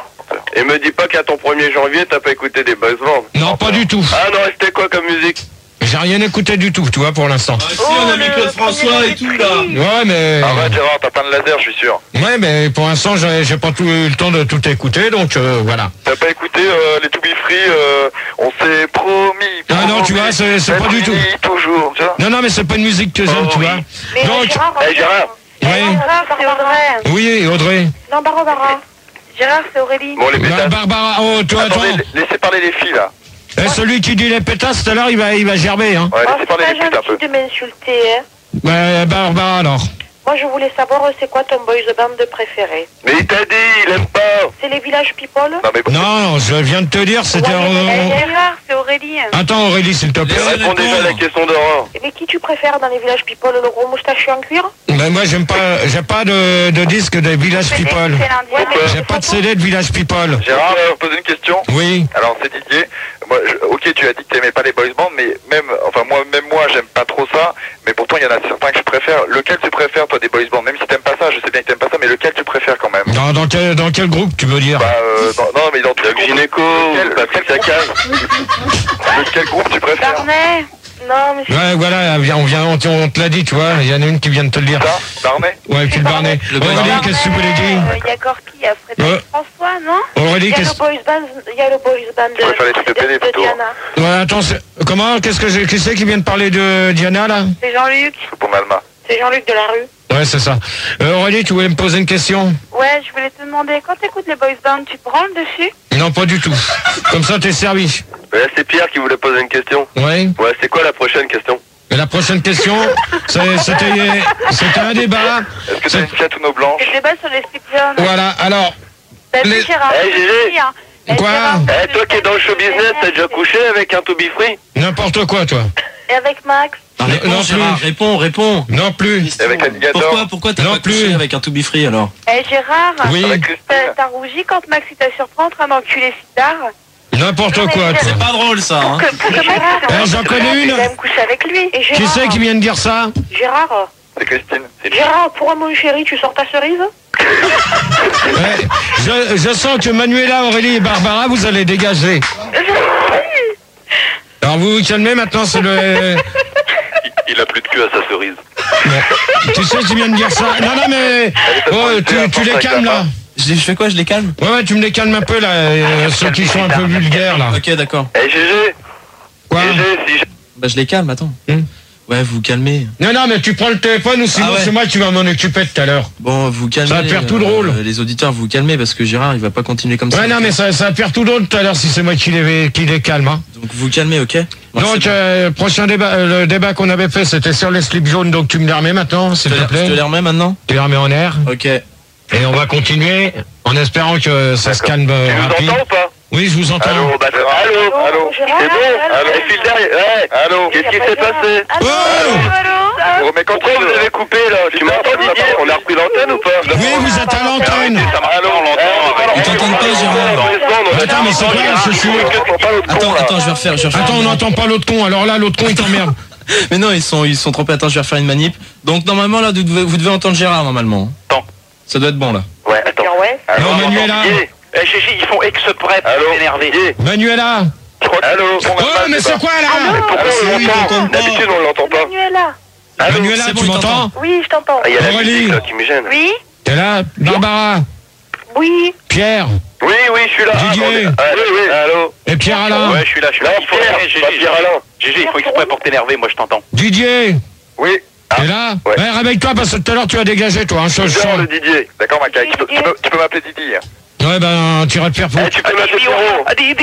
Et me dis pas qu'à ton premier janvier, t'as pas écouté des boys band. Non, pas du tout. Ah non, c'était quoi comme musique? J'ai rien écouté du tout, tu vois, pour l'instant. Si, on a mis Claude François et tout, là. Ouais, mais... Ah ouais, Gérard, t'as plein de laser, je suis sûr. Ouais, mais pour l'instant, j'ai j'ai pas tout, eu le temps de tout écouter, donc euh, voilà. T'as pas écouté euh, les To Be Free, euh, on s'est promis. Ah non, tu vois, c'est c'est pas du tout. Toujours, tu vois. Non, non, mais c'est pas une musique que j'aime, Oh, tu oui. vois. Mais Donc, Gérard, Eh, Gérard. ouais. Gérard, c'est Audrey. Oui, Audrey. Non, Barbara. Gérard, c'est Aurélie. Bon, les Bah, pétasses. Barbara, oh, toi, attends. Attendez, laissez parler les filles, là. Eh, celui qui dit les pétasses, tout à l'heure, il va, il va gerber, hein. Ouais, Oh, laissez c'est parler pas les putes un peu. gentil de m'insulter, hein. Bah, Barbara, alors. Moi, je voulais savoir, c'est quoi ton boys band de préféré? Mais il t'a dit, il aime pas. C'est les villages People? Non, mais bon. Non, non, je viens de te dire, c'était... Ouais, mais euh, Gérard, c'est Aurélie. Attends, Aurélie, s'il te plaît. Réponds déjà à la question d'Aurore. Mais qui tu préfères dans les villages People? Le gros moustachu en cuir? Ben, moi, j'aime pas, j'ai pas de, de disque de Village People. Ouais, mais J'ai pas de C D de Village People. Gérard, je vais poser une question. Oui. Alors, c'est Didier. Moi, je- ok, tu as dit que t'aimais pas les boys bands, mais même, enfin, moi, même moi, j'aime pas trop ça. Mais pourtant, il y en a certains que je préfère. Lequel tu préfères, toi, des boys bands? Même si t'aimes pas ça, je sais bien que t'aimes pas ça, mais lequel tu préfères quand même? Dans, dans, quel, dans quel groupe, tu veux dire? Bah, euh, dans- non, mais dans tout le groupe. Gynéco, lequel, lequel, ça case. Lequel groupe tu préfères? Barnet? Non, mais c'est Ouais, voilà, viens, on vient, on, te- on te l'a dit, tu vois. Il y en a une qui vient de te le dire. Ça, Barnet? Ouais, puis le Barnet. Le Aurélie, Barnet. qu'est-ce que tu voulais dire? Euh, Il y a Gorky, il y a Frédéric Ouais. François, non? Aurélie, Il y a qu'est-ce le boys band, il y a le boys band Je préfère les trucs de de, télé, de plutôt. Diana. Ouais, attends, c'est- comment? Qu'est-ce que j'ai, qui c'est qui vient de parler de Diana, là? C'est Jean-Luc. C'est pour Malma. C'est Jean-Luc de la rue. Ouais, c'est ça. Euh, Aurélie, tu voulais me poser une question? Ouais, je voulais te demander, quand t'écoutes les boys band, tu te branles dessus? Non, pas du tout. Comme ça, t'es servi. Ouais, c'est Pierre qui voulait poser une question. Ouais. Ouais, c'est quoi la prochaine question? Et la prochaine question, c'est- c'était, c'était un débat. Est-ce que t'as C'est- une chatte ou nos blanche? C'est le débat sur les slip jaunes. Voilà, alors, T'as vu, Les- Gérard? Eh, je Gégé. te dis, hein. Eh, Quoi Gérard, Eh, je toi te qui es dans le show dis, business, t'as déjà c'est- couché avec un To Be Free? n'importe quoi, toi. Et avec Max? Ah, réponds, non Gérard, plus. réponds, réponds. Non plus. Avec Alligator? Pourquoi, pourquoi t'as Non pas plus. couché avec un To Be Free alors? Eh, Gérard? Oui, Avec Christine? T'as t'as rougi quand Max il t'a surpris en train d'enculer Sidar? n'importe quoi, toi. C'est pas drôle ça, hein. Que, pour que Max, Eh, j'en connais une. il aime coucher avec lui. Et Gérard, Qui c'est qui vient de dire ça? Gérard, C'est Christine. C'est Gérard, pour mon chéri, tu sors ta cerise? Ouais, je, je sens que Manuela, Aurélie et Barbara, vous allez dégager. Alors vous vous calmez maintenant, c'est le... Il a plus de cul à sa cerise. Bon. Tu sais qui vient de dire ça? Non, non, mais... Oh, tu, tu les calmes, là. Je, les- je fais quoi, je les calme? Ouais, ouais, tu me les calmes un peu, là, euh, ceux qui sont un peu vulgaires, là. Ok, d'accord. Eh, Gégé? Quoi? Gégé, si... Bah je les calme, attends. Hmm. Ouais, vous vous calmez. Non, non, mais tu prends le téléphone ou sinon Ah ouais. c'est moi qui va m'en occuper tout à l'heure. Bon, vous calmez. Ça va te faire tout drôle. Les auditeurs, vous vous calmez parce que Gérard, il va pas continuer comme ça. Ouais, non, mais ça, ça va faire tout drôle tout à l'heure si c'est moi qui les, qui les calme, hein. Donc vous vous calmez, ok? Moi, Donc, c'est bon. euh, prochain débat, euh, le débat qu'on avait fait, c'était sur les slips jaunes, donc tu me les remets maintenant, s'il Je te te les- je te plaît. les remets maintenant? Tu les remets en air. Ok. Et on va continuer en espérant que ça se calme euh, Tu nous rapide. entends ou pas? Oui, je vous entends. Allô, bah, allô, allô, c'est Gérard, bon? allô, Allô, et file derrière, ouais, allô, qu'est-ce qui s'est passé? Allô, Oh allô? Mais pourquoi vous avez coupé là? Tu m'entends, Didier? On a repris l'antenne ou pas? Oui, vous êtes à l'antenne. Allô, on l'entend. Ils t'entendent pas, Gérard. Attends, mais c'est quoi ce souci? Attends, attends, je vais refaire. Je vais refaire Attends, on n'entend pas l'autre con, alors là, l'autre con, il t'emmerde. Mais non, ils sont, ils sont trompés. Attends, je vais refaire une manip. Donc normalement là, vous devez, vous devez entendre Gérard normalement. Attends. Ça doit être bon là. Ouais, attends. Ouais. Non, Manuela. Eh, Gégé, ils font exprès pour s'énerver. Manuela. Allô? Oh, mais c'est quoi, là? Pourquoi on l'entend? D'habitude, on l'entend pas. Manuela. Allô? Manuela, c'est bon, tu il m'entends? Oui, je t'entends. Ah, il y a la Aurélie. musique là qui me gêne. Oui? T'es là? Barbara. Oui? Pierre. Oui, oui, je suis là. Didier. Ah, oui, oui. Allô. Et Pierre Alain. Ouais, je suis là, je suis là. Non, Pierre, pas Pierre Alain. Gégé, il faut exprès pour t'énerver, moi je t'entends. Didier. Oui. T'es là? Ouais. Ouais, réveille-toi parce que tout à l'heure tu as dégagé toi. Hein, je Je je suis sens. le Didier. D'accord, ma caille. Tu peux, tu peux, tu peux m'appeler Didier. Ouais, ben, tu iras te faire foutre. Eh, tu peux m'appeler Pierrot.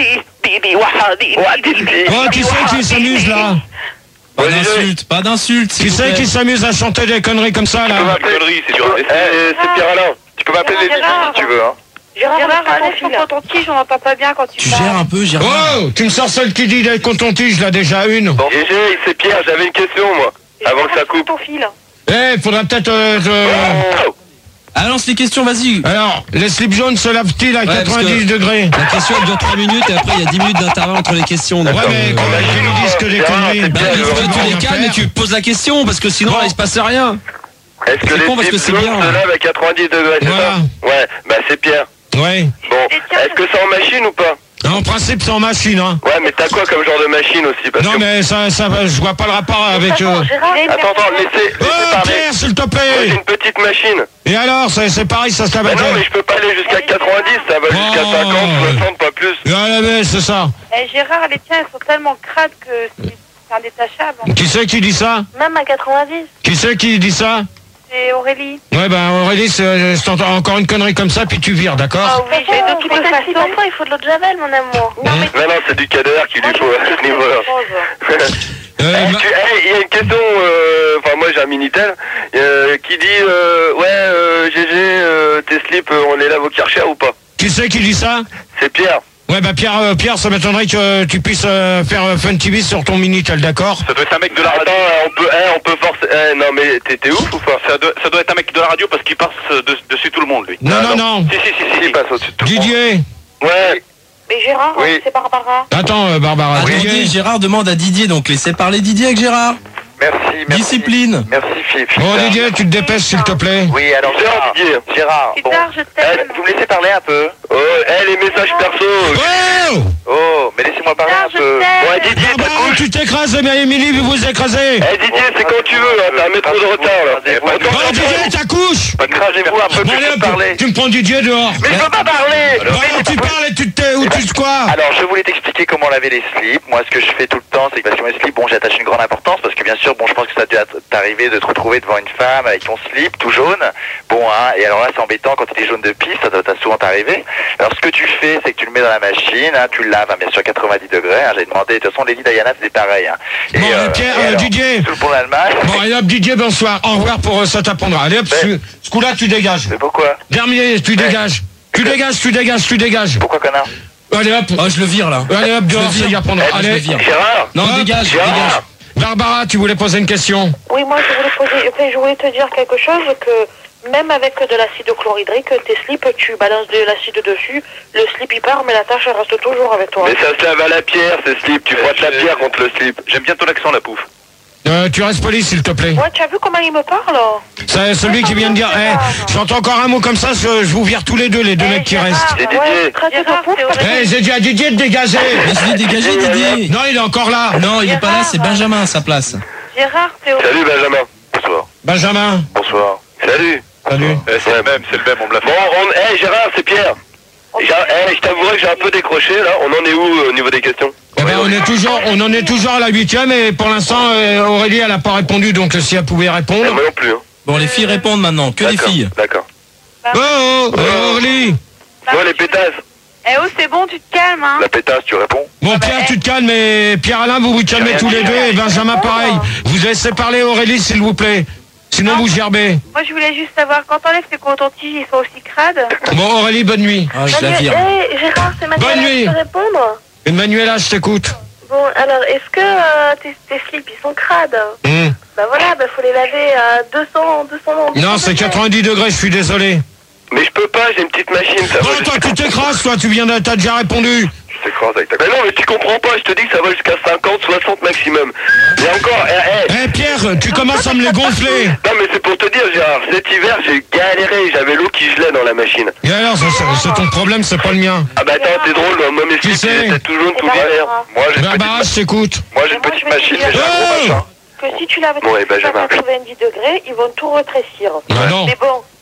Ouais, Didier. Oh, qui c'est qui s'amuse là? Pas d'insulte, pas d'insulte. Qui c'est qui s'amuse à chanter des conneries comme ça Tu peux là? m'appeler conneries, c'est Tu dur. peux- Eh, eh, c'est Pierre Alain. Tu peux m'appeler les Didier si tu veux, hein. Gérard, Gérard, attention attention quand quand on tige, on n'entend pas bien quand tu Tu parles. gères un peu, Gérard. Oh, tu me sors celle qui dit des coton-tiges là déjà une. Gégé, c'est Pierre, j'avais une question moi. Avant que ça coupe. ton fil. Eh, faudrait peut-être... euh, te- Oh. Ah, lance les questions, vas-y. Alors, les slips jaunes se lavent-ils à Ouais, parce quatre-vingt-dix que- degrés? La question elle dure trois minutes et après il y a dix minutes d'intervalle entre les questions. Ouais, donc, mais euh, quand même, qu'ils nous disent que des Gérard, conneries. c'est Bah, bien, il faut que Gérard, tu les rien calmes faire. et tu poses la question parce que sinon Bon. il se passe rien. Est-ce que C'est les con parce que types c'est bien, se hein. lavent à quatre-vingt-dix degrés, c'est Voilà. ça? Ouais, bah c'est Pierre. Ouais. Bon, est-ce que c'est en machine ou pas? En principe, c'est en machine, hein. Ouais, mais t'as quoi comme genre de machine aussi? Parce Non, que... mais ça, ça, je vois pas le rapport avec... euh, Attends, attends, laissez, laissez Oh, parler. Pierre, s'il te Moi, j'ai plaît. une petite machine. Et alors, c'est c'est pareil, ça se lave Bah à non, mais je peux pas aller jusqu'à quatre-vingt-dix, ça va jusqu'à Oh. cinquante, soixante, pas plus. Ah, mais c'est ça. Eh, Gérard, les tiens, elles sont tellement crades que c'est c'est indétachable. Qui c'est qui dit ça? Même à quatre-vingt-dix, Qui c'est qui dit ça? c'est Aurélie. Ouais, ben Aurélie, c'est- je t'entends encore une connerie comme ça, puis tu vires, d'accord? Ah oui, j'ai de toutes les façons. Parfois, il faut de l'eau de Javel, mon amour. Non, mais Non, non, c'est du cadère qui lui faut à ce niveau-là. Euh, Eh, ma- tu- eh, il y a une question, euh, enfin moi j'ai un Minitel, euh, qui dit, euh, ouais, euh, Gégé, euh, tes slips, euh, on les lave au Karcher ou pas? Qui c'est qui dit ça? C'est Pierre. Ouais, bah Pierre, euh, Pierre, ça m'étonnerait que euh, tu puisses euh, faire euh, Fun T V sur ton Minitel, d'accord? Ça doit être un mec de la Attends, radio. euh, on peut, eh, on peut forcer, eh, non mais t'es t'es ouf ou pas? Ça doit, ça doit être un mec de la radio parce qu'il passe euh, de- dessus tout le monde, lui. Non, non, non. Si, si, si, si. Il passe au-dessus de tout le monde. Didier. Ouais, Mais Gérard, Oui. c'est Barbara. Attends, euh, Barbara. Attendez, Didier. Gérard demande à Didier, donc laissez parler Didier avec Gérard. Merci, merci. Discipline. Merci, Fifi. Bon, Didier, tu te dépêches, s'il te plaît. Oui, alors Gérard, Didier. Gérard, bon. Gérard, je Eh, t'aime. vous me laissez parler un peu? Oh, eh, les messages perso. Oh Oh, mais laissez-moi parler Gérard, un je peu. t'aime. Ouais, Didier, ta Barbara, couche. tu t'écrases, mais Émilie, vous vous écrasez. Eh, Didier, c'est quand tu veux, hein, t'as un métro de retard, là. Eh, pas de- Bon, Didier, ta couche. Crachez-vous un peu Bon, plus allez, pour hop, parler. tu me prends Didier dehors. Mais je peux pas parler. Bon, alors, tu parles et tu te tais, ou tu te quoi? Alors, je voulais t'expliquer comment laver les slips. Moi, ce que je fais tout le temps, c'est que sur mes slips, bon, j'attache une grande importance parce que bien sûr, bon, je pense que ça a dû t'arriver de te retrouver devant une femme avec ton slip tout jaune. Bon, hein, et alors là, c'est embêtant quand il est jaune de pisse, ça doit ça doit souvent t'arriver. Alors, ce que tu fais, c'est que tu le mets dans la machine, hein, tu le laves, hein, bien sûr, quatre-vingt-dix degrés. Hein, j'ai demandé, de toute façon, Lady Diana, c'est pareil. Hein. Et, Bon, et Pierre, et euh, alors, Didier. Sous le pont d'Allemagne. Bon, allez hop, Didier, bonsoir. Au revoir pour euh, ça t'apprendra. Allez hop, Ouais. ce, ce coup-là, tu dégages. Mais pourquoi? Dernier, tu dégages. Tu dégages, tu dégages, tu dégages. Pourquoi, connard? Allez hop. Oh, je le vire là. Allez hop, dehors, Je le ça y vire. apprendra. Eh, je le Allez. vire. Gérard. Non, Hop. dégage, Gérard. dégage. Barbara, tu voulais poser une question? Oui, moi, je voulais poser, enfin, je voulais te dire quelque chose que même avec de l'acide chlorhydrique, tes slips, tu balances de l'acide dessus, le slip il part, mais la tache elle reste toujours avec toi. Mais ça se lave à la pierre, ces slips. Tu frottes la pierre contre le slip. J'aime bien ton accent, la pouffe. Euh, tu restes poli, s'il te plaît. Ouais, tu as vu comment il me parle? C'est celui qui vient de dire, eh, j'entends encore un mot comme ça, je, je vous vire tous les deux, les deux Eh, mecs qui Gérard, restent. C'est Didier. ouais, traitez ton pouf, parce que- Eh, j'ai dit à Didier de dégager. Mais je l'ai dégagé, Didier. Non, il est encore là. Non, il est pas là, c'est Benjamin à sa place. Gérard, t'es au... Salut, Benjamin. Bonsoir. Benjamin. Bonsoir. Salut. Salut. Eh, c'est le même, c'est le même, on me l'a Bon, fait. on... Eh, Gérard, c'est Pierre. Gérard, eh, je t'avouerai que j'ai un peu décroché, là. On en est où euh, au niveau des questions? Eh ben, on est toujours, on en est toujours à la huitième et pour l'instant, euh, Aurélie, elle a pas répondu, donc si elle pouvait Eh, répondre. moi non plus, hein. Bon, les filles répondent maintenant, que des D'accord, filles. D'accord. Oh, oh, oh, Aurélie. Toi, les pétasses. Eh oh, c'est bon, tu te calmes, hein. La pétasse, tu réponds? Bon, Pierre, tu te calmes, et Pierre-Alain, vous vous calmez rien tous les dit. deux, et Benjamin, pareil. Vous laissez parler Aurélie, s'il vous plaît. Sinon, vous gerbez. Moi, je voulais juste savoir, quand t'enlèves tes cotons-tiges, ils sont aussi crades. Bon, Aurélie, bonne nuit. Ah, je la vire. Eh, Gérard, c'est Bonne nuit. je peux répondre. Et Manuela, je t'écoute. Bon, alors, est-ce que euh, tes, tes slips, ils sont crades? Hum. Bah voilà, bah faut les laver à deux cents, deux cents... Non, c'est quatre-vingt-dix degrés, je suis désolé. Mais je peux pas, j'ai une petite machine, ça Bon, va. toi, tu t'écrases, toi, tu viens de, t'as déjà répondu. Tu t'écrases avec ta... Mais non, mais tu comprends pas, je te dis que ça va jusqu'à cinquante, soixante maximum. Et encore, eh, eh. Eh, Pierre, tu commences à me les gonfler. Non, mais c'est pour te dire, Gérard, cet hiver, j'ai galéré, j'avais l'eau qui gelait dans la machine. Et alors, ça, c'est c'est ton problème, c'est pas le mien. Ah bah attends, t'es drôle, moi, mes Qui slips, c'est ils étaient tout jaunes tout Eh ben, l'hiver. Moi, j'ai une petite, Barbara, je t'écoute. moi, j'ai une Moi, petite je vais te machine, dire- mais j'ai un gros Oh machin. Que si tu laves tes Bon, eh ben, slips à Benjamin. quatre-vingt-dix degrés, ils vont tout rétrécir. Ah non. Mais bon,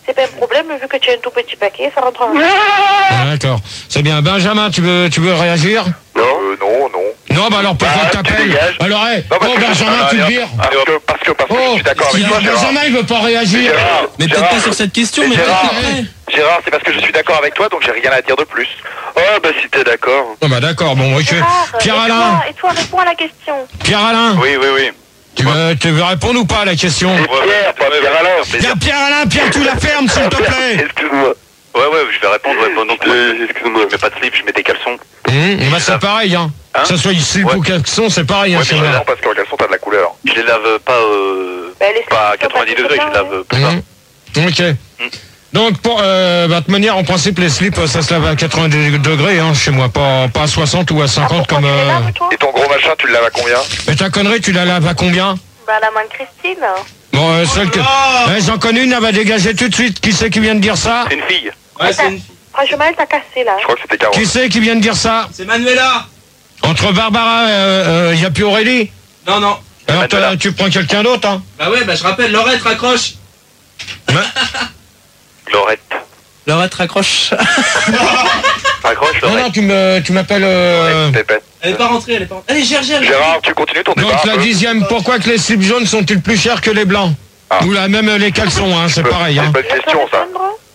c'est pas un problème, vu que tu as un tout petit paquet, ça rentre en... Ah, d'accord. C'est bien. Benjamin, tu veux, tu veux réagir? Non, euh, non, non. Non, bah alors pourquoi Bah, tu tu t'appelles? dégages. Alors, hey, Non, parce oh que- Benjamin, Ah, tu le rien. vires. Parce que, parce que, parce que Oh, je suis d'accord avec toi, Gérard. Benjamin, il veut pas réagir. Gérard, Mais peut-être Gérard, pas sur cette question, mais Gérard, peut-être après. Gérard, c'est parce que je suis d'accord avec toi, donc j'ai rien à dire de plus. Oh, bah si t'es d'accord. Oh, bah d'accord, bon, ok. Gérard, Pierre-Alain, et toi, et toi, réponds à la question. Pierre-Alain, Oui, oui, oui. tu veux, tu veux répondre ou pas à la question? C'est Pierre, pas Pierre-Alain. Pierre, Pierre-Alain, Pierre, tu la fermes, s'il te plaît. Excuse-moi. Ouais, ouais, je vais répondre. Ouais, bon, donc, Euh, Excuse-moi. je mets pas de slip, je mets des caleçons. Hum, bah c'est pareil, hein. Hein Que ça soit ici Ouais. ou caleçon, c'est pareil, hein, Ouais, chez mais moi. non, parce qu'en caleçon, t'as de la couleur. Je les lave pas, euh, Bah, les pas à slips, quatre-vingt-dix pas degrés, je les tout lave plus bas. Hum. Ok. Donc, pour, euh, bah, de toute manière, en principe, les slips, ça se lave à quatre-vingts degrés, hein, chez moi, pas, pas à soixante ou à cinquante comme... Pourquoi tu les Euh... laves, toi? Et ton gros machin, tu le laves à combien? Mais ta connerie, tu la laves à combien? Bah, la main de Christine. Bon, euh, celle que... Ouais, j'en connais une, elle va dégager tout de suite. Qui c'est qui vient de dire ça? C'est une fille. Ouais, c'est une... Franchement, elle t'a cassé, là. Je crois que c'était quarante. Qui c'est qui vient de dire ça? C'est Manuela. Entre Barbara, il euh, euh, y a plus Aurélie? Non, non. Alors, Manuela. t'as- tu prends quelqu'un d'autre, hein? Bah ouais, bah je rappelle, Laurette raccroche. Laurette. Laurette raccroche. Accroche, Non, non, tu me, tu m'appelles... Euh... Pépette. Elle est pas rentrée, elle est pas rentrée. Allez, gère, gère. Gérard, tu continues ton débat Donc, un la peu dixième, pourquoi que les slips jaunes sont-ils plus chers que les blancs? Ah. Ou là, même euh, les caleçons, hein, c'est pareil, C'est hein. une bonne question, ça.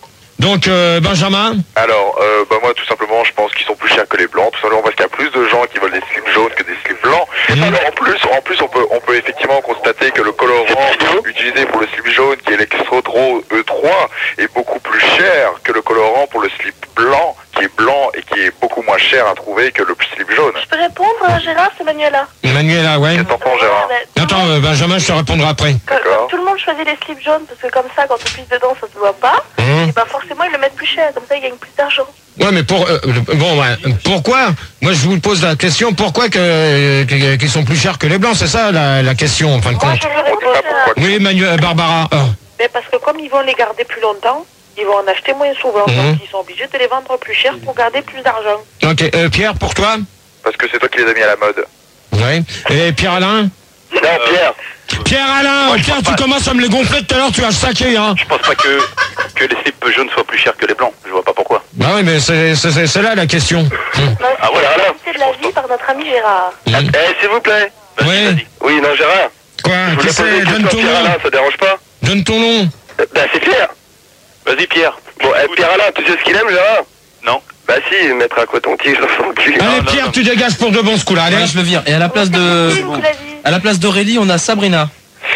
Donc, euh, Benjamin? Alors, euh, bah moi, tout simplement, je pense qu'ils sont plus chers que les blancs, tout simplement parce qu'il y a plus de gens qui veulent des slips jaunes que des slips blancs. Mhm. Alors, en plus, en plus, on peut, on peut effectivement constater que le colorant utilisé pour le slip jaune, qui est l'Extro E trois, est beaucoup plus cher que le colorant pour le slip blanc, qui est blanc et qui est beaucoup moins cher à trouver que le slip jaune. Je peux répondre, euh, Gérard, c'est Manuela. Manuela, ouais. Qu'est-ce que t'en penses, Gérard? Bah, Attends, euh, Benjamin, je te répondrai après. que- D'accord. comme tout le monde choisit les slips jaunes, parce que comme ça, quand on pisse dedans, ça se voit pas. Hum. Et bah, forcément, ils le mettent plus cher. Comme ça, ils gagnent plus d'argent. Ouais, mais pour... euh, le- bon, ouais, pourquoi? Moi, je vous pose la question, pourquoi que, euh, que- qu'ils sont plus chers que les blancs? C'est ça, la, la question, en fin de Moi, compte. je veux On dit répondre, pas Gérard. pourquoi. Oui, Manu, euh, Barbara. Ah. Mais parce que comme ils vont les garder plus longtemps, ils vont en acheter moins souvent. Mhm. Donc, ils sont obligés de les vendre plus cher pour garder plus d'argent. Ok, euh, Pierre, pour toi? Parce que c'est toi qui les as mis à la mode. Oui. Et Pierre-Alain? Non, Pierre. Pierre-Alain, Moi, je Pierre, pense tu pas. commences à me les gonfler tout à l'heure, tu as saqué, hein. Je pense pas que, que les slips jaunes soient plus chers que les blancs. Je vois pas pourquoi. Bah oui, mais c'est c'est- c'est- c'est là la question. Hum. Non, Ah, voilà, c'est là. c'est de la vie par notre ami Gérard. Hum. Eh, s'il vous plaît. Oui. Oui, non, Gérard. Quoi? Je Qui voulais poser c'est? une Donne question ton à Pierre-Alain, nom. ça dérange pas? Donne ton nom. Euh, Bah, c'est Pierre. Vas-y, Pierre. Bon, eh, Pierre-Alain, tu sais ce qu'il aime, Gérard? Non. Bah si, mettre un coton-tige dans son cul. Allez, non, Pierre, non. tu dégages pour de bon ce coup-là. Allez. Ouais, je le vire. Et à la place de... Christine qui l'a dit. À la place d'Aurélie, on a Sabrina.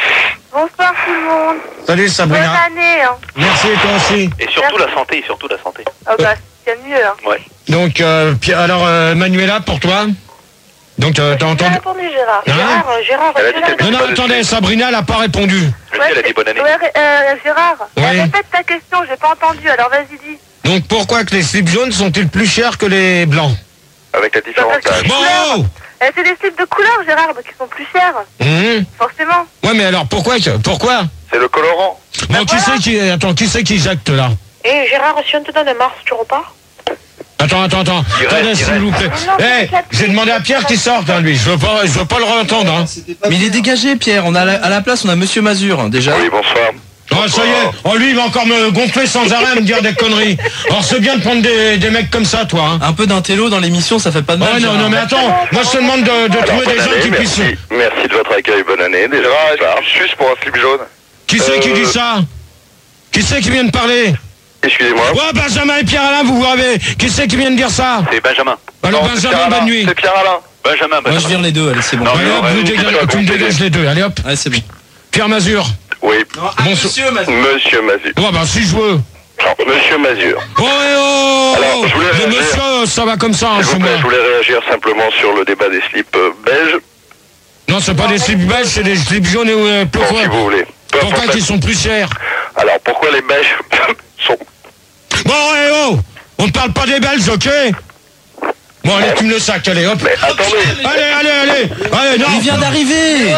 Bonsoir tout le monde. Salut, Bonne Sabrina. année. Hein. Merci, toi aussi. Et surtout la santé, surtout la santé. Ah bah, c'est mieux. Hein. Ouais. Donc, euh, Pierre, alors, euh, Manuela, pour toi? Donc, euh, t'as J'ai entendu? répondu Gérard. Hein Gérard, euh, Gérard, Elle a dit Gérard, qu'elle Non, non, attendez, Sabrina, elle n'a pas répondu. Je sais, elle a dit bonne année. Ouais, euh, Gérard, Oui. euh, répète ta question, j'ai pas entendu, alors vas-y dis. Donc, pourquoi que les slips jaunes sont-ils plus chers que les blancs? Avec la différence d'âge. Bon! Euh, c'est des slips de couleur, Gérard, donc ils sont plus chers, Hum. forcément. Ouais, mais alors, pourquoi que- Pourquoi? C'est le colorant. Bon, qui c'est qui... Attends, qui c'est qui jacte, là? Et Gérard, si on te donne un Mars, tu repars? Attends, attends, attends. Il reste, Attendez, il s'il reste. vous plaît. Non, Eh, c'est quatre j'ai demandé à Pierre qu'il sorte, hein, lui. Je veux pas, je veux pas le re-entendre, hein. Mais il est dégagé, Pierre. On a la- à la place, on a Monsieur Mazur, hein, déjà. Oui, bonsoir. Oh, ça y est. Oh, lui, il va encore me gonfler sans arrêt, me dire des conneries. Alors, c'est bien de prendre des, des mecs comme ça, toi, hein. Un peu d'intello dans l'émission, ça fait pas de mal. Oh, non, Gérard. non, mais attends. Moi, je te demande de, de trouver des bonne gens année, qui puissent... merci. Merci de votre accueil, bonne année. Déjà, Gérard, est-ce que tu suces pour un slip jaune? Qui c'est qui Euh, dit ça? Qui c'est qui vient de parler? excusez-moi. Ouais, Benjamin et Pierre-Alain, vous vous avez... Qui c'est qui vient de dire ça? C'est Benjamin. Alors, Non, c'est Benjamin, Pierre-Alain. bonne nuit. C'est Pierre-Alain. Benjamin, Moi, je Benjamin. vire les deux, allez, c'est bon. Non, Allez, non, hop, ouais, vous oui, dégagez- tu vas tu me gonfler. dégages les deux. Allez, hop. Ouais, c'est bon. Pierre Mazur. Oui, Non, ah, monsieur Mazur. Monsieur Mazur. Ouais, bah, si je veux. Non, Monsieur Mazur. Oh, eh, oh, Alors, je voulais le réagir. monsieur, ça va comme ça, hein, S'il chez vous moi. plaît, je voulais réagir simplement sur le débat des slips euh, belges. Non, c'est pas des slips belges, c'est des slips jaunes et euh, Bon, pourquoi si vous voulez. Peu Pourquoi importe. qu'ils sont plus chers? Alors, pourquoi les belges sont... Bon, eh, oh, on ne parle pas des Belges, ok? Bon, allez, tu me le sacs, allez, hop. Mais attendez. Allez, allez, allez. Allez, non. Il vient d'arriver.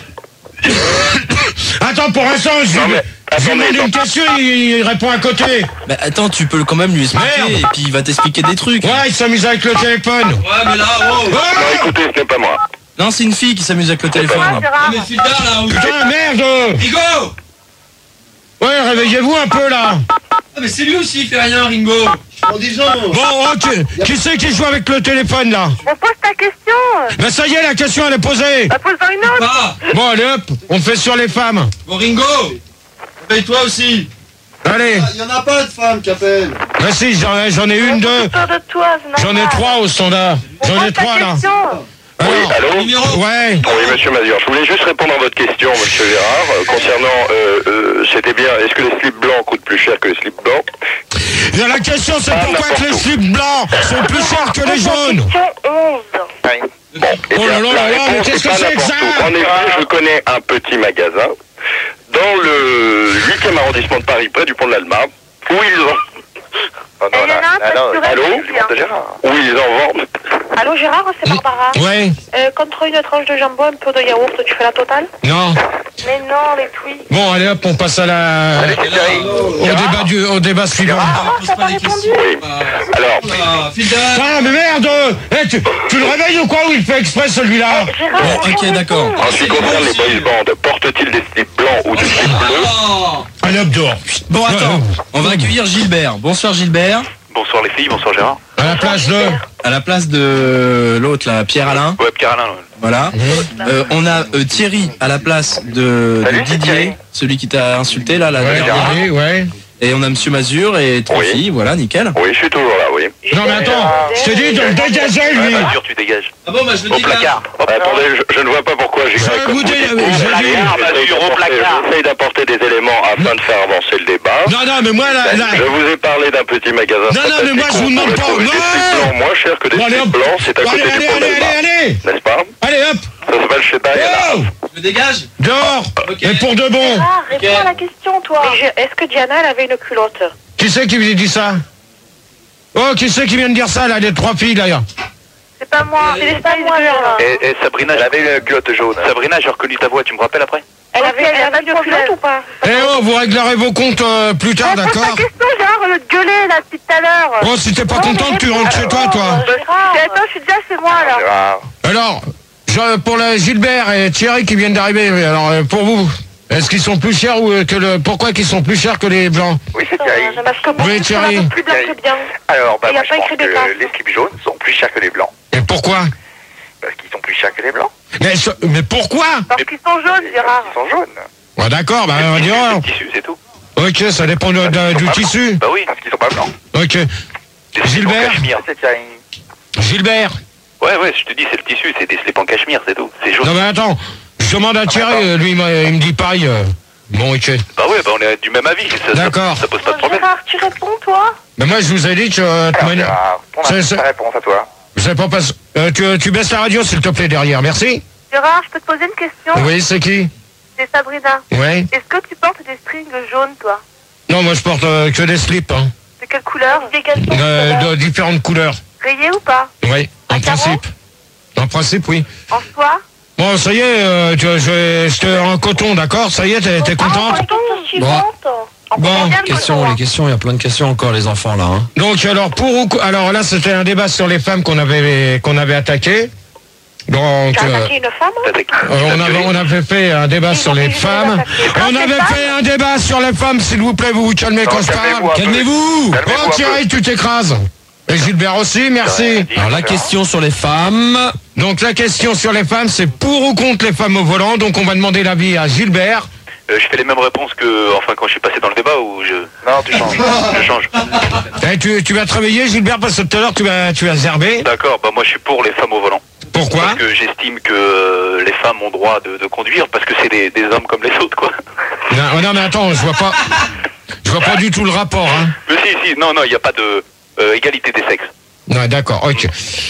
Attends, pour l'instant, je Non, lui mais je lui attendez, demande une attends. question, il, il répond à côté. Bah attends, tu peux quand même lui expliquer Merde. et puis il va t'expliquer des trucs. Ouais, il s'amuse avec le téléphone. Ouais, mais là, wow. Ouais. Non, écoutez, ce n'est pas moi. Non, c'est une fille qui s'amuse avec le téléphone. Moi, Gérard. Mais Fulda, là, où... Putain, merde. Hugo. Ouais, réveillez-vous un peu là. Ah mais c'est lui aussi, il fait rien, Ringo. En disant. Bon, ok. Qui c'est qui joue avec le téléphone là? On pose ta question. Ben ça y est, la question elle est posée. Bah, pose-en une autre. Ah. Bon, allez hop, on fait sur les femmes. Bon Ringo, réveille-toi aussi. Allez. Il y en a pas de femmes qui appellent. Ben si, j'en ai, j'en ai une, deux. Peur de toi, c'est J'en ai normal. trois au standard. On J'en ai pose ta trois là. question. Oui, Alors, allô? Numéro. ouais. Oui, monsieur Mazur, je voulais juste répondre à votre question, monsieur Gérard, euh, concernant, euh, euh, c'était bien, est-ce que les slips blancs coûtent plus cher que les slips blancs? Et la question c'est Ah, pourquoi n'importe que les où. slips blancs sont plus chers que les jaunes? Question onze. Bon, eh Oh bien, là là la là là, mais réponse qu'est-ce que est pas c'est que n'importe ça? où. En effet, je connais un petit magasin dans le huitième arrondissement de Paris, près du pont de l'Alma, où ils ont... Oh Et il y en a un non, pas allô sur elle, de Gérard. Où ils en vendent. Allô Gérard, c'est Barbara. Ouais. Euh, contre une tranche de jambon, un peu de yaourt, tu fais la totale? Non. Mais non, les tweets. Bon, allez hop, on passe à la... Allez, c'est Thierry. au débat du, au débat suivant. Pose pas les questions. Alors, Ah, Filda. Ah mais merde. Eh, tu, tu le réveilles ou quoi? Ou il fait exprès celui-là? Gérard, Bon, réponds, ok, d'accord. réponds. en ce qui concerne les boys bands, portent-ils des slips blancs ou des slips bleus? Oh. Allez hop dehors. Bon attends, on va accueillir Gilbert. Bonsoir Gilbert. Bonsoir les filles, bonsoir Gérard. À la place de... À la place de l'autre là, Pierre Alain. Ouais, Pierre Alain. Voilà. Euh, on a euh, Thierry à la place de, de Salut, c'est Didier, Thierry. celui qui t'a insulté là, la Ouais, dernière. oui, ouais. Et on a Monsieur Mazur et trois Oui. filles, voilà, nickel. Oui, je suis toujours là, oui. Non mais attends, je t'ai dit de le dégager lui. Mazur, tu dégages. Ah bon, bah je le Au placard. Hop, Attendez, je, je ne vois pas pourquoi j'ai Je comme vous vous dis- dites. je dis- J'essaye Mazur, au d'apporter- placard. J'essaye d'apporter des éléments afin de faire avancer le débat. Non, non, mais moi là... là... Je vous ai parlé d'un petit magasin. Non, non, mais moi, je vous demande pas. Des Non. slips blancs moins chers que des Bon, allez, slips hop. blancs, c'est à Bon, côté allez, du allez, pont allez, d'Alma. allez, allez. N'est-ce pas? Allez hop. Ça s'appelle chez Diana. Oh, Je le dégage. dehors. Ok. Et pour de bon. Gérard, réponds à la question, toi. Mais je- Est-ce que Diana, elle avait une culotte? Qui c'est qui lui dit ça? Oh, qui c'est qui vient de dire ça là, les trois filles là? C'est pas moi, c'est les pas Spice moi, Girls. Gérard. Et, et Sabrina, Elle avait une culotte jaune. Sabrina, j'ai reconnu ta voix, tu me rappelles après? Elle Ok, avait, y a elle pas avait de une problème. culotte ou pas? Eh oh, vous réglerez vos comptes euh, plus tard, Pose ta d'accord? question, Gérard, au lieu de gueuler là depuis tout à l'heure. Bon, si t'es pas Non, contente, mais tu réponds. rentres chez toi, toi. Alors, Gérard. C'est attends, je suis déjà chez moi là. Gérard. Alors, je- pour le Gilbert et Thierry qui viennent d'arriver, alors euh, pour vous, est-ce qu'ils sont plus chers ou euh, que le... Pourquoi qu'ils sont plus chers que les blancs? Oui, c'est Euh, Thierry. Parce que moi, Oui, je suis Thierry. un peu plus blanc que bien. Alors, bah, Il y a moi, je pas pense écrit que des cases. les slips jaunes sont plus chers que les blancs. Et pourquoi? Parce qu'ils sont plus chers que les blancs. mais, ce- mais pourquoi? Parce qu'ils sont jaunes, Gérard. Ils sont jaunes. Ouais, d'accord, bah on va dire... C'est le tissu, c'est tout. Ok, ça dépend de- de- du tissu. Bah oui, parce qu'ils sont pas blancs. Ok. Les slips Gilbert en cachemire, c'est Thierry. Gilbert. Ouais, ouais, je te dis, c'est le tissu, c'est des slips en cachemire, c'est tout. C'est jaune. Non mais attends, je demande à Thierry, euh, lui il, m'a- il me dit pareil. euh, Bon, ok. Bah ouais, bah on est du même avis. Ça, ça- D'accord. Ça, pose pas de problème. Gérard, tu réponds, toi? Mais moi je vous ai dit que... euh, de toute Alors, manière- Gérard, on C'est- a c'est- ta réponse à toi. je sais pas pas... euh, tu, tu baisses la radio s'il te plaît derrière, merci. Gérard, je peux te poser une question? Oui, c'est qui? C'est Sabrina. Ouais. Est-ce que tu portes des strings jaunes, toi? Non, moi je porte euh, que des slips, hein. De quelle couleur? Des caleçons. Euh, de différentes couleurs. Rayés ou pas? Oui, en Un carreau principe. En principe, oui. En soie? Bon, ça y est, euh, tu, je, je te en coton, d'accord? Ça y est, t'es t'es contente? Question suivante. Bon, combien de Questions, cotons, les hein? questions, il y a plein de questions encore, les enfants, là. Hein. donc alors pour ou co- alors là c'était un débat sur les femmes qu'on avait qu'on avait attaqué. Donc T'as euh, attaqué une femme? T'attaques. euh, on avait on avait fait un débat sur les femmes. On avait fait un débat sur les femmes, s'il vous plaît, vous vous calmez Non, quand je parle. calmez-vous un peu. Calmez-vous. Calmez-vous Oh un peu. Thierry, tu t'écrases. Et Gilbert aussi, merci. Alors, la question sur les femmes. Donc la question sur les femmes, c'est pour ou contre les femmes au volant. Donc on va demander l'avis à Gilbert. Euh, je fais les mêmes réponses que, enfin, quand je suis passé dans le débat ou je... Non, tu changes. Je change. Eh, tu, tu vas te réveiller, Gilbert, parce que tout à l'heure tu as tu as zerbé. D'accord, bah moi je suis pour les femmes au volant. Pourquoi? Parce que j'estime que euh, les femmes ont droit de, de conduire parce que c'est des, des hommes comme les autres, quoi. Non, non mais attends, je vois pas. Je vois pas du tout le rapport, hein. Mais si, si, non, non, il n'y a pas de euh, égalité des sexes. Ouais, d'accord, ok.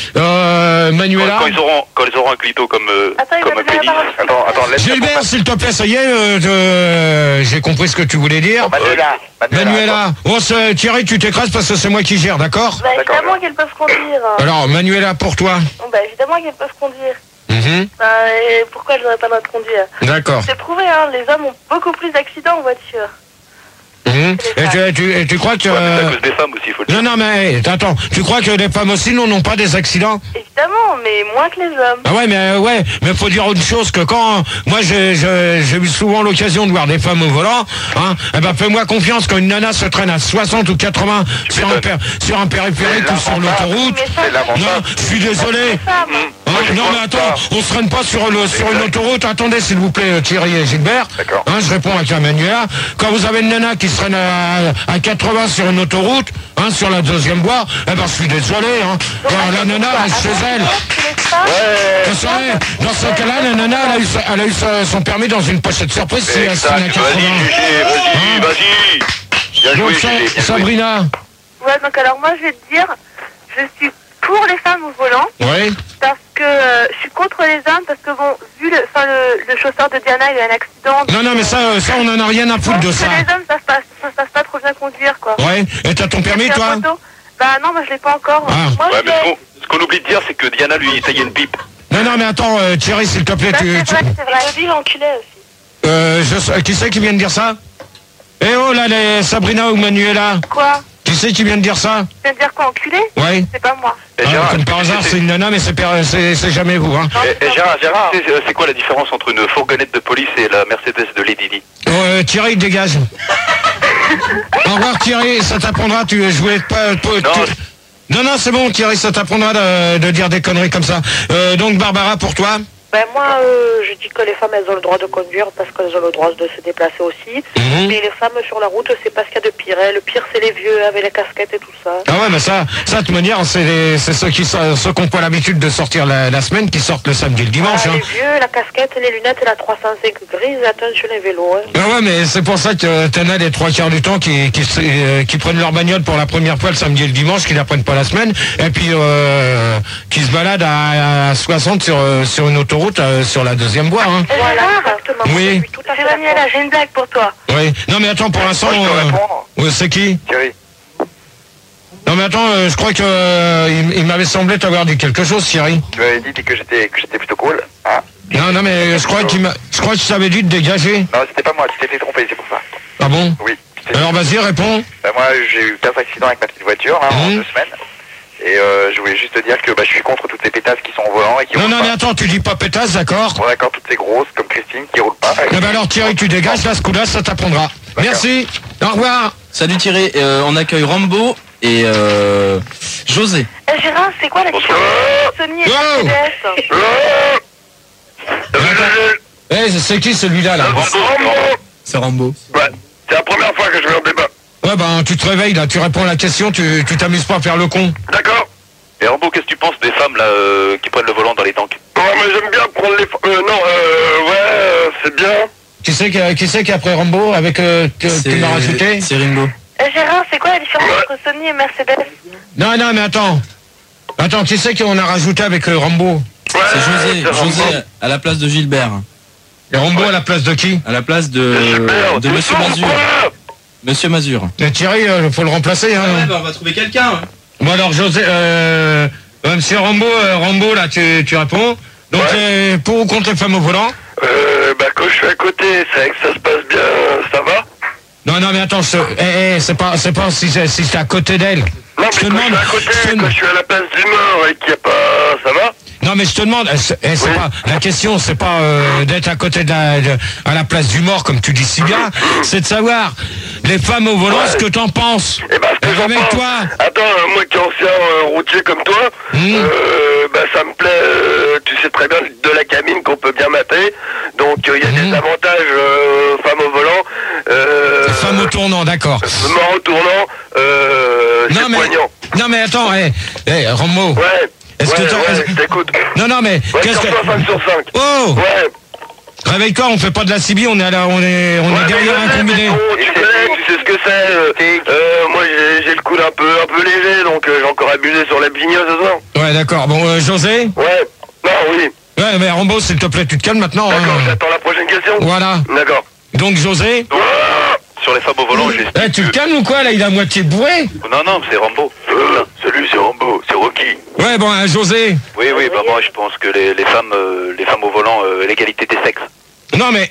Euh, Quand, Manuela. quand ils auront, quand ils auront un clito comme, euh, Attends, il va comme un donner la pénis. parole. Attends, attends, laisse Gilbert, s'il te plaît, ça y est, euh, euh, j'ai compris ce que tu voulais dire. Manuela. Manuela, oh, c'est- Thierry, tu t'écrases parce que c'est moi qui gère, d'accord? Bah D'accord, évidemment qu'elles peuvent conduire. Alors, Manuela, pour toi. Bon, bah évidemment qu'elles peuvent conduire. Mhm. Bah, et pourquoi elles n'auraient pas le droit de conduire? D'accord. C'est prouvé, hein, les hommes ont beaucoup plus d'accidents en voiture. Mmh. Et, tu, et, tu, et tu crois que... Ouais, mais c'est euh, à cause des femmes aussi, il faut le dire. Non, non, mais attends, tu crois que les femmes aussi n'ont pas des accidents? Évidemment, mais moins que les hommes. Ah ouais, mais euh, ouais, mais faut dire une chose, que quand... Moi, j'ai j'ai- j'ai eu souvent l'occasion de voir des femmes au volant, hein, eh ben fais-moi confiance, quand une nana se traîne à soixante ou quatre-vingts sur un, per- sur un périphérique ou sur l'autoroute... C'est l'avantage. Non, je suis désolé. Hein, non mais attends, on se traîne pas sur, le, sur une autoroute. Attendez s'il vous plaît Thierry et Gilbert. D'accord. Hein, je réponds avec la manuelle. Quand vous avez une nana qui se traîne à, à quatre-vingts sur une autoroute, hein, sur la deuxième voie, eh ben je suis désolé. Hein. Alors, la nana reste chez elle. Vous savez, dans ce cas-là, la nana elle a eu, sa- elle a eu sa- son permis dans une pochette surprise si elle se traîne à Exact. Vas-y, quatre-vingts. Gégé, vas-y, Hein. vas-y. Bien joué, Donc Sa- Gégé, bien joué. Sabrina. Ouais, donc alors moi je vais te dire, je suis pour les femmes au volant, Oui. parce que euh, je suis contre les hommes, parce que bon, vu le, enfin, le, le chauffeur de Diana, il a eu un accident. Non, non, mais ça, euh, ça on en a rien à Je foutre pense de que ça. les hommes savent pas, ça savent pas trop bien conduire, quoi. Ouais. Et t'as ton permis, J'ai un toi? photo. Bah non, moi je l'ai pas encore. Ah. Moi Ouais, je mais l'ai. ce qu'on- ce qu'on oublie de dire, c'est que Diana, lui, ça y est une pipe. Non, non, mais attends, euh, Thierry, s'il te plaît, Bah, tu... c'est tu- vrai, c'est vrai. Je dis l'enculé aussi. Euh, je sais- qui c'est qui vient de dire ça? Eh oh, là, les Sabrina ou Manuela. Quoi? Qui c'est qui vient de dire ça? Tu viens de dire quoi, enculé? Ouais. C'est pas moi. Et Ah, Gérard, comme par hasard, c'est une nana, mais c'est per- c'est c'est jamais vous, hein. Et, et Gérard, Gérard, c'est c'est quoi la différence entre une fourgonnette de police et la Mercedes de Lady Di? Euh, Thierry, dégage. Au revoir, Thierry, ça t'apprendra, tu jouais pas... pas- Non, tu- Non, non, c'est bon, Thierry, ça t'apprendra de, de dire des conneries comme ça. Euh, donc, Barbara, pour toi? Ben moi, euh, je dis que les femmes, elles ont le droit de conduire parce qu'elles ont le droit de se déplacer aussi. Mhm. Mais les femmes sur la route, c'est pas ce qu'il y a de pire. hein. Le pire, c'est les vieux avec les casquettes et tout ça. Ah ouais, mais ça, ça de toute manière, c'est les- c'est ceux qui so- ceux qui n'ont pas l'habitude de sortir la, la semaine, qui sortent le samedi et le dimanche. Ah, Hein. les vieux, la casquette, les lunettes et la trois cent cinq grise, attention les vélos. Hein. Ah ouais, mais c'est pour ça que t'en as les trois quarts du temps qui, qui, se- euh, qui prennent leur bagnole pour la première fois le samedi et le dimanche, qui la prennent pas la semaine, et puis euh, qui se baladent à, à soixante sur, euh, sur une autoroute, euh, sur la deuxième voie. Hein. Voilà, exactement. Oui. Je suis tout à fait C'est Daniela, j'ai une blague pour toi. Oui. Non mais attends, pour l'instant... Moi, je peux euh, répondre ouais, c'est qui? Thierry. Non mais attends, euh, je crois que euh, il, il m'avait semblé t'avoir dit quelque chose, Thierry. Tu m'avais dit que j'étais que j'étais plutôt cool. Hein? Non, non mais je crois qu'il m'a, je crois que je t'avais dit de dégager. Non, c'était pas moi, tu t'es fait tromper, c'est pour ça. Ah bon? Oui. c'est- Alors vas-y, réponds. Bah, moi, j'ai eu quatre accidents avec ma petite voiture là, en Mhm. deux semaines. Et euh, je voulais juste te dire que bah, je suis contre toutes les pétasses qui sont au volant et qui Non, roulent non, pas. mais attends, tu dis pas pétasse, d'accord? Bon, d'accord, toutes ces grosses comme Christine qui roulent pas. Eh ben alors Thierry, tu dégages, là, ce coup-là, ça t'apprendra. Merci, au revoir. Salut Thierry, euh, on accueille Rambo et euh, José. Eh, Gérard, c'est quoi la différence entre Sony et Oh Mercedes? Eh, c'est qui celui-là, là? C'est Rambo. Ouais, c'est la première fois que je vais en débat. Ouais, ben, tu te réveilles, là, tu réponds à la question, tu tu t'amuses pas à faire le con. D'accord. Et Rambo, qu'est-ce que tu penses des femmes là euh, qui prennent le volant dans les tanks? Ouais, mais j'aime bien prendre les... Euh, non, euh, ouais, euh, c'est bien. Qui c'est qui, qui c'est qui a pris Rambo avec, euh, que C'est tu m'as rajouté? c'est Ringo. Eh, Gérard, c'est quoi la différence entre Sony et Mercedes? Non, non, mais attends. Attends, qui c'est qu'on a rajouté avec euh, Rambo? Ouais, C'est José, c'est José Rambo. à la place de Gilbert. Et Rambo à la place de qui? À la place de, Super, de Monsieur doucement, Mazur. quoi. Monsieur Mazur. Et Thierry, il faut le remplacer, hein. bah, on va trouver quelqu'un. Bon alors José, euh, euh, Monsieur Rambo, euh, Rambo là tu, tu réponds. Donc Ouais. euh, pour ou contre les femmes au volant? Euh, bah quand je suis à côté, c'est vrai que ça se passe bien, ça va? Non non mais attends, je, eh, eh, c'est pas c'est pas si c'est si c'est à côté d'elle. Non, mais Je te quand demande- je suis à côté, je te- quand je suis à la place du mort et qu'il n'y a pas... Ça va? Non mais je te demande, eh, c'est eh, c'est Oui. pas la question, c'est pas euh, d'être à côté de la, de- à la place du mort comme tu dis si bien, c'est de savoir les femmes au volant Ouais. ce que t'en penses. Eh ben, ce que Eh, j'en avec pense- toi. Attends, euh, moi qui est ancien euh, routier comme toi, Mmh. euh, bah ça me plaît, euh, tu sais très bien, de la cabine qu'on peut bien mater. Donc il y a Mmh. des avantages euh, femmes au volant. Euh, Femme au tournant, d'accord. Mort au tournant, euh, Non c'est mais poignant. non mais attends, eh, eh, Rambo. Ouais, Est-ce ouais, que t'as- ouais, est-ce- je t'écoute. Non non mais Ouais, qu'est-ce sur que toi, cinq sur cinq. Oh, Ouais. réveille-toi, on fait pas de la C B, on est à la, on est on Ouais, est mais derrière je un sais, combiné. mais bon, tu connais, tu sais ce que c'est. euh, euh, moi j'ai j'ai le coude un peu, un peu léger, donc euh, j'ai encore abusé sur la bignosse ce soir. Ouais, d'accord. Bon, euh, José? Ouais. Non, oui. Ouais, mais Rambo, s'il te plaît, tu te calmes maintenant. D'accord, hein. j'attends la prochaine question. Voilà. D'accord. Donc, José? Sur les femmes au volant, j'ai... Eh, tu te calmes ou quoi, là? Il est à moitié bourré? Non, non, c'est Rambo. Euh, salut, c'est Rambo, c'est Rocky. Ouais, bon, hein, José. Oui, oui, bah moi je pense que les, les femmes euh, les femmes au volant, euh, l'égalité des sexes. Non, mais,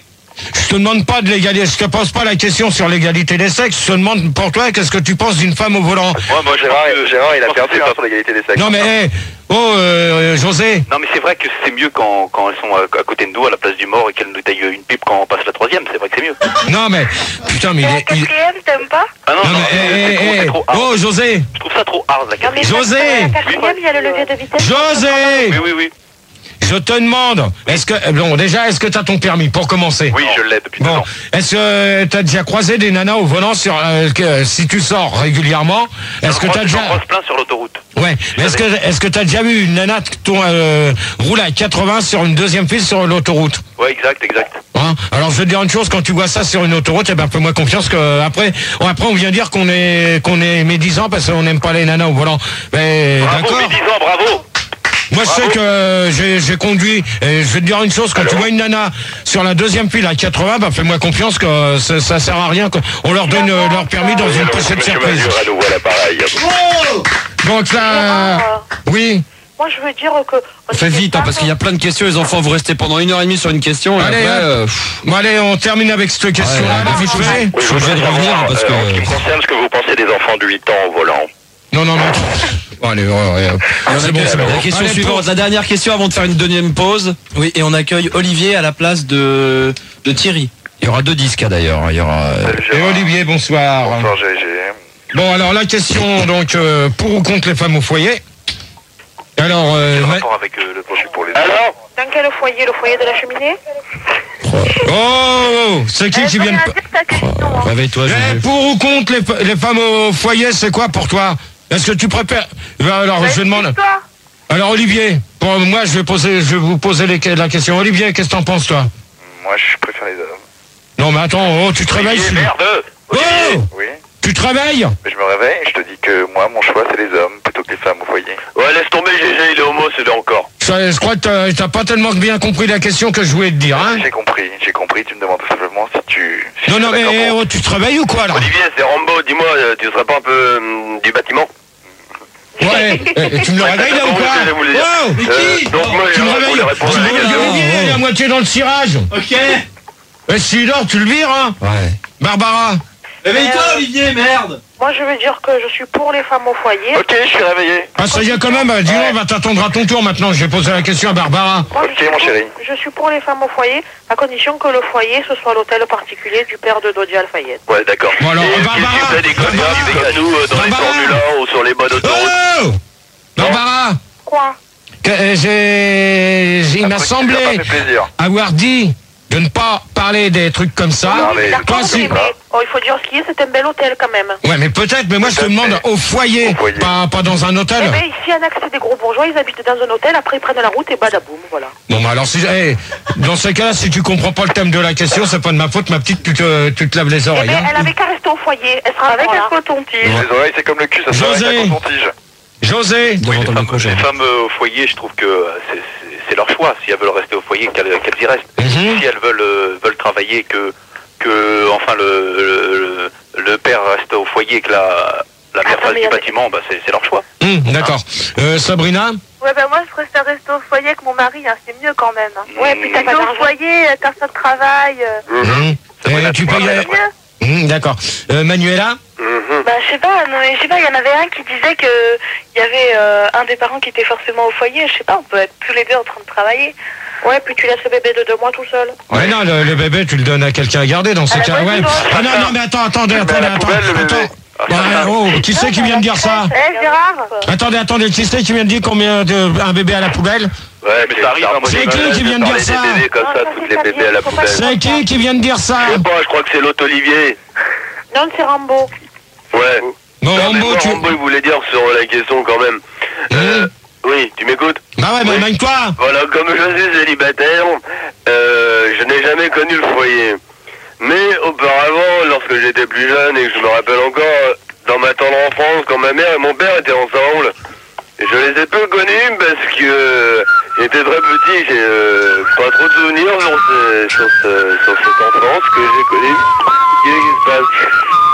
je te demande pas de l'égalité, je te pose pas la question sur l'égalité des sexes, je te demande pour toi, qu'est-ce que tu penses d'une femme au volant? Moi, moi Gérard, Gérard, il a perdu hein, sur l'égalité des sexes. Non mais, hey, oh, euh, José. Non mais c'est vrai que c'est mieux quand, quand elles sont à, à côté de nous, à la place du mort, et qu'elles nous taillent une pipe quand on passe la troisième, c'est vrai que c'est mieux. Non mais, putain mais Et il la est... il- quatrième, t'aimes pas? Ah non, Non non, mais, c'est- hey, c'est trop- hey, c'est hey. trop hard. Oh José. Je trouve ça trop hard, la Non, mais quatrième. José. la quatrième, il y a le levier de vitesse. José. Oui, oui, oui. Je te demande, est-ce que, bon déjà, est-ce que t'as ton permis pour commencer? Oui, je l'ai depuis deux Bon, ans. est-ce que t'as déjà croisé des nanas au volant sur, euh, que, si tu sors régulièrement, est-ce que Moi, t'as déjà... J'en croise plein sur l'autoroute. Ouais, mais est-ce que est-ce que t'as déjà vu une nana qui tourne, euh, roule à quatre-vingts sur une deuxième file sur l'autoroute? Ouais, exact, exact. Hein? Alors je vais te dire une chose, quand tu vois ça sur une autoroute, eh ben fais-moi confiance que après, bon, après on vient dire qu'on est qu'on est médisant parce qu'on n'aime pas les nanas au volant. Mais Bravo, d'accord. médisant, bravo. Moi je sais Bravo. que euh, j'ai j'ai conduit et je vais te dire une chose, quand tu vois une nana sur la deuxième file à quatre-vingts, bah fais-moi confiance que euh, ça, ça sert à rien, on leur donne euh, leur permis dans une pochette Monsieur surprise. Mazur, à nouveau à l'appareil. Oh Donc là, oui. Moi, je veux dire que... Fais vite, hein, parce qu'il y a plein de questions, les enfants, vous restez pendant une heure et demie sur une question, et Allez, après, hein. euh, pff, Bon allez, on termine avec cette question-là, Ouais, vite fait. je suis obligé de revenir, hein, parce que... En ce qui me concerne, ce que vous pensez des enfants de huit ans au volant. Non, non, non. Bon, allez, ouais, ouais. C'est bon, c'est bon. La question Allez, suivante, pause. la dernière question avant de faire une deuxième pause. Oui, et on accueille Olivier à la place de, de Thierry. Il y aura deux disques, hein, d'ailleurs. Il y aura... euh, Salut, Et Gérard. Olivier, bonsoir. Bonsoir, G G. Bon, alors la question, donc, euh, pour ou contre les femmes au foyer? Alors, euh, Quel va- rapport avec euh, le projet pour les Alors Dans quel foyer? Le foyer de la cheminée? oh, oh, c'est qui qui vient de... dire ta question, hein. Réveille-toi, Eh, José. pour ou contre les, fa- les femmes au foyer, c'est quoi pour toi? Est-ce que tu préfères... Ben, alors, Bah, je demande... explique-toi. Alors, Olivier, pour moi, je vais poser, je vais vous poser les- la question. Olivier, qu'est-ce que t'en penses, toi? Moi, je préfère les hommes. Non, mais attends, oh, tu te réveilles... Olivier, tu- merde. Oh, Oui. tu te réveilles? Mais je me réveille et je te dis que moi, mon choix, c'est les hommes plutôt que les femmes au foyer. Ouais, laisse tomber, G G, il est homo, c'est là encore. Je, je crois que t'as- t'as pas tellement bien compris la question que je voulais te dire, hein? J'ai compris, j'ai compris. Tu me demandes tout simplement si tu... si Non, tu non, es mais d'accord pour- oh, tu te réveilles ou quoi, là? Olivier, c'est Rambo, dis-moi, euh, tu serais pas un peu hum, du bâtiment? Ouais, eh, tu me le réveilles, là, ou quoi? Je voulais dire. Wow, Euh, donc moi, tu me je réveilles, voulais tu répondre à me la réveilles, question. Olivier, il est à moitié dans le cirage. Ok. Et s'il dort, tu le vires, hein? Ouais. Barbara? Réveille-toi, Olivier, merde. Moi, je veux dire que je suis pour les femmes au foyer. Ok, je suis réveillé. Ah, ça y est, quand même, dis donc, on va t'attendre à ton tour maintenant. Je vais poser la question à Barbara. Moi, je Ok, suis mon pour- chéri. Je suis pour les femmes au foyer, à condition que le foyer, ce soit l'hôtel particulier du père de Dodi Al-Fayed. Ouais, d'accord. Bon, alors, Et Barbara, qu'est-ce que tu fais des conneries Barbara, avec nous euh, dans les Barbara. Formule un ou sur les bonnes autoroutes? Oh! Barbara, Quoi? que, euh, j'ai, j'ai- il m'a Après, semblé Ça m'a fait plaisir. avoir dit de ne pas parler des trucs comme ça. Non, mais- D'accord, Toi, si- mais, mais- oh, il faut dire ce qu'il y a, c'est un bel hôtel quand même. Ouais, mais peut-être, mais moi je te Peut-être, demande mais- au foyer, Au foyer. Pas, pas dans un hôtel. Eh ben, ici, en accès des gros bourgeois, ils habitent dans un hôtel, après ils prennent la route et badaboum, voilà. Bon, bah alors, si, eh, dans ces cas-là, si tu comprends pas le thème de la question, c'est pas de ma faute, ma petite, tu te, tu te laves les Eh oreilles. ben, hein. elle avait qu'à rester au foyer, elle sera avec un coton-tige. Les oreilles, c'est comme le cul, ça se fait José. avec un coton-tige. José, Devant Les ton femmes, micro, les Jérôme. femmes euh, au foyer, je trouve que euh, c'est- c'est c'est leur choix. Si elles veulent rester au foyer, qu'elles qu'elles y restent. Mhm. Si elles veulent euh, veulent travailler, que que enfin le le, le père reste au foyer, et que la la mère Attends, fasse mais du y a- bâtiment, bah c'est c'est leur choix. Hum, d'accord. Euh, Sabrina, Ouais, ben moi, je préfère rester au foyer avec mon mari, hein, c'est mieux quand même. Hein. Ouais, puis t'as pas Rester au d'argent. foyer, euh, personne ne travaille. euh, hum, Sabrina, eh, tu tu peux y vois, aller. c'est mieux. Hum, d'accord. Euh, Manuela, Mhm. Bah, je sais pas, non, je sais pas, il y en avait un qui disait que il y avait euh, un des parents qui était forcément au foyer, je sais pas, on peut être tous les deux en train de travailler. Ouais, puis tu laisses le bébé de deux mois tout seul. ouais, non, le, le bébé, tu le donnes à quelqu'un à garder dans ces Ah, cas. vas-y, Ouais. donc. Ah non, non, mais attends, attendez, Tu le mets à attendez, la attends, poubelle, le bébé. attends. Ouais, oh, qui c'est qui vient de dire ça? Eh, Gérard Attendez, attendez, qui c'est qui vient de dire combien de, un bébé à la poubelle? Ouais, mais ça arrive, hein, moi C'est j'ai qui mal qui de vient de parler dire ça? des bébés comme Non, ça, ça, toutes c'est les pas bébés bien, à la faut pas poubelle. faire C'est qui qui vient de dire ça? Je sais pas, je crois que c'est l'auto-Olivier. Non, c'est Rambo. Ouais. Bon, Non, mais Rambo, moi, tu... Rambo, il voulait dire sur la question quand même. Euh, oui, tu m'écoutes? Bah ouais, bah Oui. éloigne-toi. Voilà, comme je suis célibataire, euh, je n'ai jamais connu le foyer. Mais auparavant, lorsque j'étais plus jeune et que je me rappelle encore, dans ma tendre enfance, quand ma mère et mon père étaient ensemble, je les ai peu connus parce que euh, j'étais très petit, j'ai euh, pas trop de souvenirs sur, ce, sur, ce, sur cette enfance que j'ai connue. Qu'est-ce qui se passe?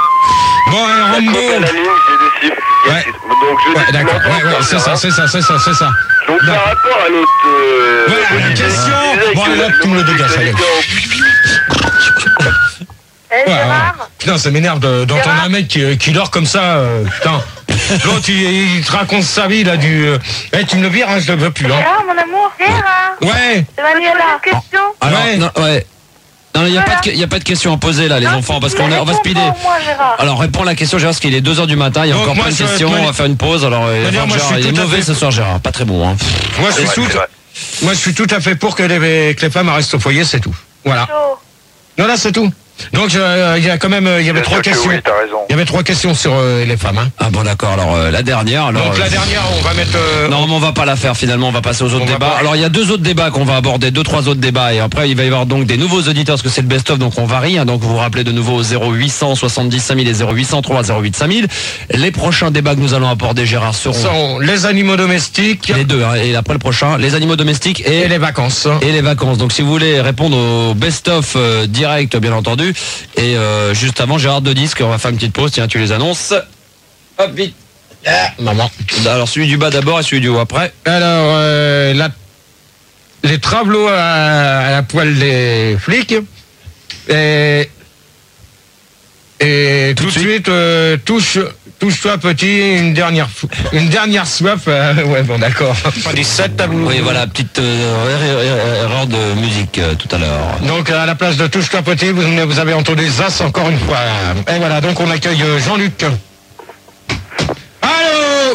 Bon, eh, La Rambo. coupe à la ligne, j'ai des chiffres. Ouais. Donc je Ouais, dis d'accord, ouais, ouais, c'est ça, c'est ça, c'est ça, c'est ça. Donc par rapport à l'autre... Euh, Ouais, la Olivier, question- qui disait bon, que allez, hop, tu me le dégages, allez. l'homosexualité Eh, Ouais, Gérard ouais. Putain, ça m'énerve de- d'entendre un mec qui, qui dort comme ça. euh, putain. L'autre, il, il te raconte sa vie, là, du... Euh... Eh, tu me le vires, hein, je le veux plus, hein. Gérard, mon amour. Gérard. Ouais. C'est Manuela. Une question. Alors, Ouais. non, ouais. Non, il n'y a, pas de que- y a pas de question à poser là, les enfants, parce qu'on est- on va speeder. Moi, Gérard. Alors, réponds à la question, Gérard, parce qu'il est deux heures du matin, il y a Donc, encore moi, plein de je- questions, moi, on va faire une pause. Alors, euh, dire, moi, je Gérard, suis il est tout à mauvais fait- ce soir, Gérard, pas très bon. Hein. Moi, je suis tout... Moi, je suis tout à fait pour que les, que les femmes restent au foyer, c'est tout. Voilà. Chaud. Non, là, c'est tout. Donc, euh, il y a quand même... euh, Il y avait Bien trois sûr que questions. oui, t'as raison. Il y avait trois questions sur euh, les femmes, hein. Ah bon, d'accord, alors euh, la dernière. Alors, Donc, la euh, dernière, on va mettre... euh, Non, mais on va pas la faire finalement, on va passer aux autres On va débats. pas. Alors il y a deux autres débats qu'on va aborder, deux, trois autres débats, et après il va y avoir donc des nouveaux auditeurs, parce que c'est le best-of, donc on varie, hein. Donc vous vous rappelez de nouveau au zéro huit cent soixante-dix cinq mille et zéro huit cent trois zéro huit cinq mille. Les prochains débats que nous allons aborder, Gérard, seront sont les animaux domestiques les deux, hein, et après le prochain, les animaux domestiques et, et les vacances. et les vacances. Donc si vous voulez répondre au best-of euh, direct, bien entendu, et euh, juste avant, Gérard de disques, on va faire une petite pause, tiens, tu les annonces. Hop, vite. Ah, maman. Alors celui du bas d'abord et celui du haut après. Alors, euh, la- les travelots à, à la poêle des flics. Et, et tout, de suite, euh, touche, touche-toi petit, une dernière, fou- une dernière soif. euh, ouais, bon, d'accord. Pas dix-sept tableaux. Oui, voilà, petite euh, erreur- erreur erreur de musique euh, tout à l'heure. Donc, à la place de touche-toi petit, vous, vous avez entendu Zas encore une fois. Et voilà, donc on accueille euh, Jean-Luc. Allô?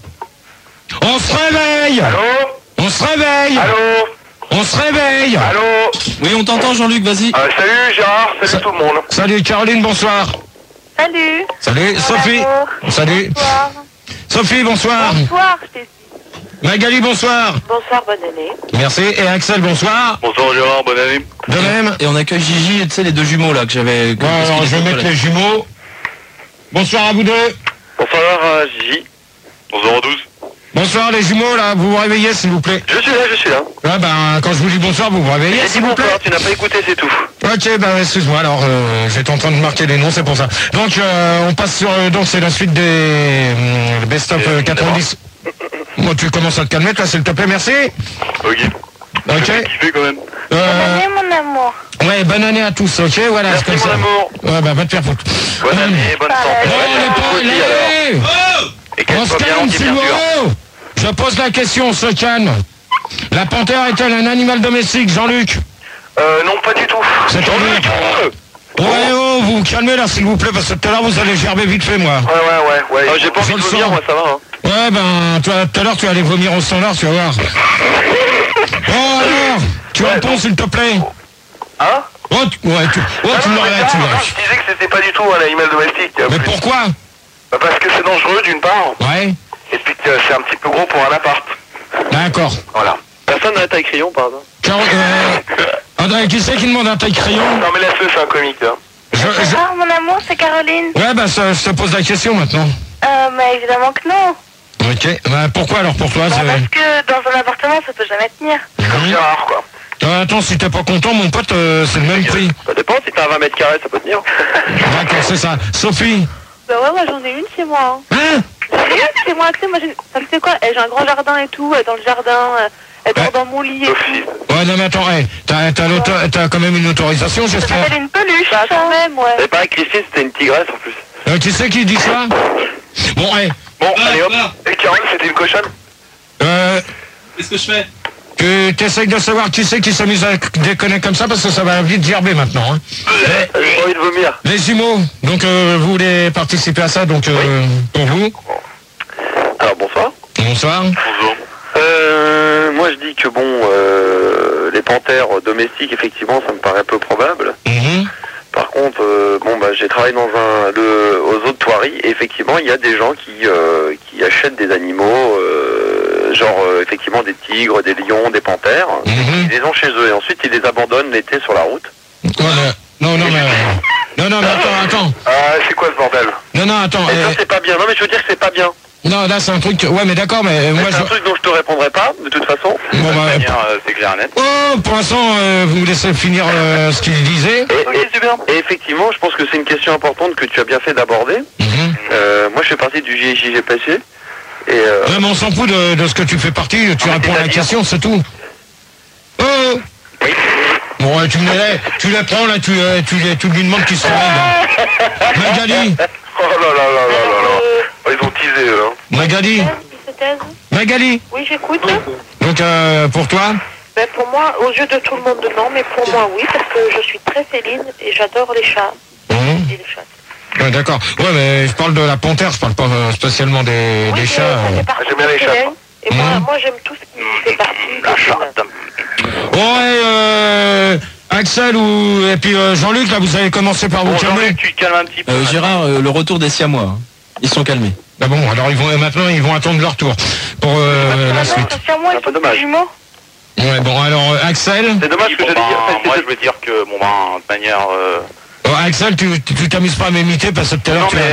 On se réveille! Allô? On se réveille! Allô? On se réveille! Allô? Oui, on t'entend, Jean-Luc, vas-y. Euh, salut Gérard, salut tout le monde. Salut Caroline, bonsoir. Salut. Salut Sophie. Amour. Salut. Bonsoir. Sophie, bonsoir. Bonsoir, je t'ai dit. Magali, bonsoir. Bonsoir, bonne année. Merci. Et Axel, bonsoir. Bonsoir Gérard, bonne année. De même. Et on accueille Gigi, et tu sais, les deux jumeaux là que j'avais. que- Bon, parce alors, qu'il je vais était mettre pas les là. jumeaux. Bonsoir à vous deux. Bonsoir euh, Gigi. Bonsoir douze. Bonsoir les jumeaux, là, vous vous réveillez s'il vous plaît. Je suis là, je suis là. Ah ben, quand je vous dis bonsoir, vous vous réveillez J'ai dit s'il vous plaît. bonsoir, tu n'as pas écouté, c'est tout. Ok, ben excuse-moi, alors euh, j'étais en train de marquer les noms, c'est pour ça. Donc euh, on passe sur, euh, donc c'est la suite des euh, best-of euh, quatre-vingt-dix. Moi, tu commences à te calmer, toi, s'il te plaît, merci. Ok. Ok. Kiffé quand même. Bonne Euh, année, mon amour. ouais, bonne année à tous, ok, voilà, Merci c'est comme mon ça. amour. Ouais, bah va te faire foutre. Bonne année, bonne santé. Non, on n'est pas Aussi, alors. là. Et qu'elle On se soit bien calme, remplie, bien sûr. Sylvain. Je pose la question, on se calme. La panthère est-elle un animal domestique, Jean-Luc? Euh, non, pas du tout. C'est trop Jean-Luc. Ouais, oh, vous vous calmez là, s'il vous plaît, parce que tout à l'heure, vous allez gerber vite fait, moi. Ouais, ouais, ouais, ouais. Ah, j'ai pas Je envie de le vomir, sens. moi, ça va. Hein. Ouais, ben, toi, tout à l'heure, tu vas aller vomir au standard, tu vas voir. Oh, alors, tu Ouais, réponds, bon. s'il te plaît. Hein? Oh, tu, ouais, tu, oh, Ah tu non, me mais l'arrêtes, non, tu non, l'arrêtes. je disais que c'était pas du tout un animal domestique. Mais Plus- pourquoi? Bah, parce que c'est dangereux d'une part, Ouais, et puis que c'est un petit peu gros pour un appart. d'accord. Voilà. Personne n'a la taille crayon, par exemple. Caro- euh, André, qui c'est qui demande un taille crayon? Non mais laisse-le, c'est un comique. Hein. Je, je- Bonsoir, mon amour, c'est Caroline. Ouais, bah, ça, je te pose la question maintenant. Euh, mais évidemment que non. Ok, bah, pourquoi alors pour toi? Bah, c'est- parce que dans un appartement, ça peut jamais tenir. Comme Gérard, quoi. Euh, attends, si t'es pas content, mon pote, euh, c'est le même prix. Ça dépend, si t'as vingt mètres carrés, ça peut tenir. D'accord, c'est ça. Sophie? Bah ouais, moi j'en ai une chez moi. Hein. Hein? J'en ai une chez moi, tu sais, moi j'ai... Enfin, tu sais quoi, eh, j'ai un grand jardin et tout, euh, dans le jardin, euh, elle dort Ouais. dans mon lit et Sophie. tout. Ouais, non, mais attends, hey, t'as, t'as, l'auto- t'as quand même une autorisation, Ça j'espère. s'appelle une peluche, bah, quand même, ouais. C'est pareil, Christine, c'était une tigresse en plus. Euh, qui c'est qui dit ça? Bon, hey, Bon, allez hop. Et Carole, c'était une cochonne. euh, Qu'est-ce que je fais? que t'essayes de savoir qui c'est qui s'amuse à déconner comme ça, parce que ça va vite gerber maintenant, hein. J'ai envie de vomir. Les jumeaux, donc euh, vous voulez participer à ça, donc euh, pour vous. Alors bonsoir. Bonsoir. Bonjour. Euh, moi je dis que bon, euh, les panthères domestiques, effectivement, ça me paraît peu probable. Mhm. Par contre, euh, bon bah j'ai travaillé dans un le, aux eaux de Thoiry et effectivement il y a des gens qui euh, qui achètent des animaux, euh, genre euh, effectivement des tigres, des lions, des panthères. Mhm. Ils les ont chez eux et ensuite ils les abandonnent l'été sur la route. Voilà. Non, non, mais... Non, non, mais attends, attends. Ah c'est quoi ce bordel? Non, non, attends. Et ça euh, c'est pas bien. Non mais je veux dire que c'est pas bien. non, là, c'est un truc... Ouais, mais d'accord, mais euh, moi, C'est je... un truc dont je te répondrai pas de toute façon. Bon, bah, euh, c'est clair et net. oh, pour l'instant, euh, vous me laissez finir euh, ce qu'il disait. Et, et- et effectivement, je pense que c'est une question importante que tu as bien fait d'aborder. Mhm. Euh, moi, je fais partie du J J G P C. Et euh, Ouais, mais on s'en fout de, de ce que tu fais partie, tu mais réponds à la c'est-à-dire question, c'est tout. Oh oui. Ouais, Bon, ouais, tu, me les, tu les prends, là, tu, euh, tu, les, tu lui demandes qu'ils se réveillent. Magali. Oh là là là là là là. Oh, ils ont teasé, eux. Hein. Magali. Magali. Oui, j'écoute. Donc, euh, pour toi? Ben, pour moi, aux yeux de tout le monde, non, mais pour moi, oui, parce que je suis très féline et j'adore les chats. Mmh. Et les chats. Ouais, d'accord. Ouais, mais je parle de la panthère, je parle pas euh, spécialement des, Oui, des chats. euh, Ah, j'aime bien les chats. Et moi, Mmh. moi j'aime tout ce qui fait partie. La chatte. Ouais, euh, Axel ou et puis euh, Jean-Luc, là, vous avez commencé par vous Bon, calmer. Jean-Luc, tu te calmes un petit peu. Euh, Gérard, euh, le retour des Siamois. hein. Ils sont calmés. Ah bon, alors ils vont maintenant ils vont attendre leur tour pour euh, la suite. C'est à moi, ils sont plus jumeaux. Ouais, bon, alors euh, Axel. C'est dommage Oui, que bon, j'allais dire. ben, moi, je veux dire que, bon, ben, de manière... euh, Oh, Axel, tu tu tu t'amuses pas à m'imiter parce que tout à l'heure Non, tu mais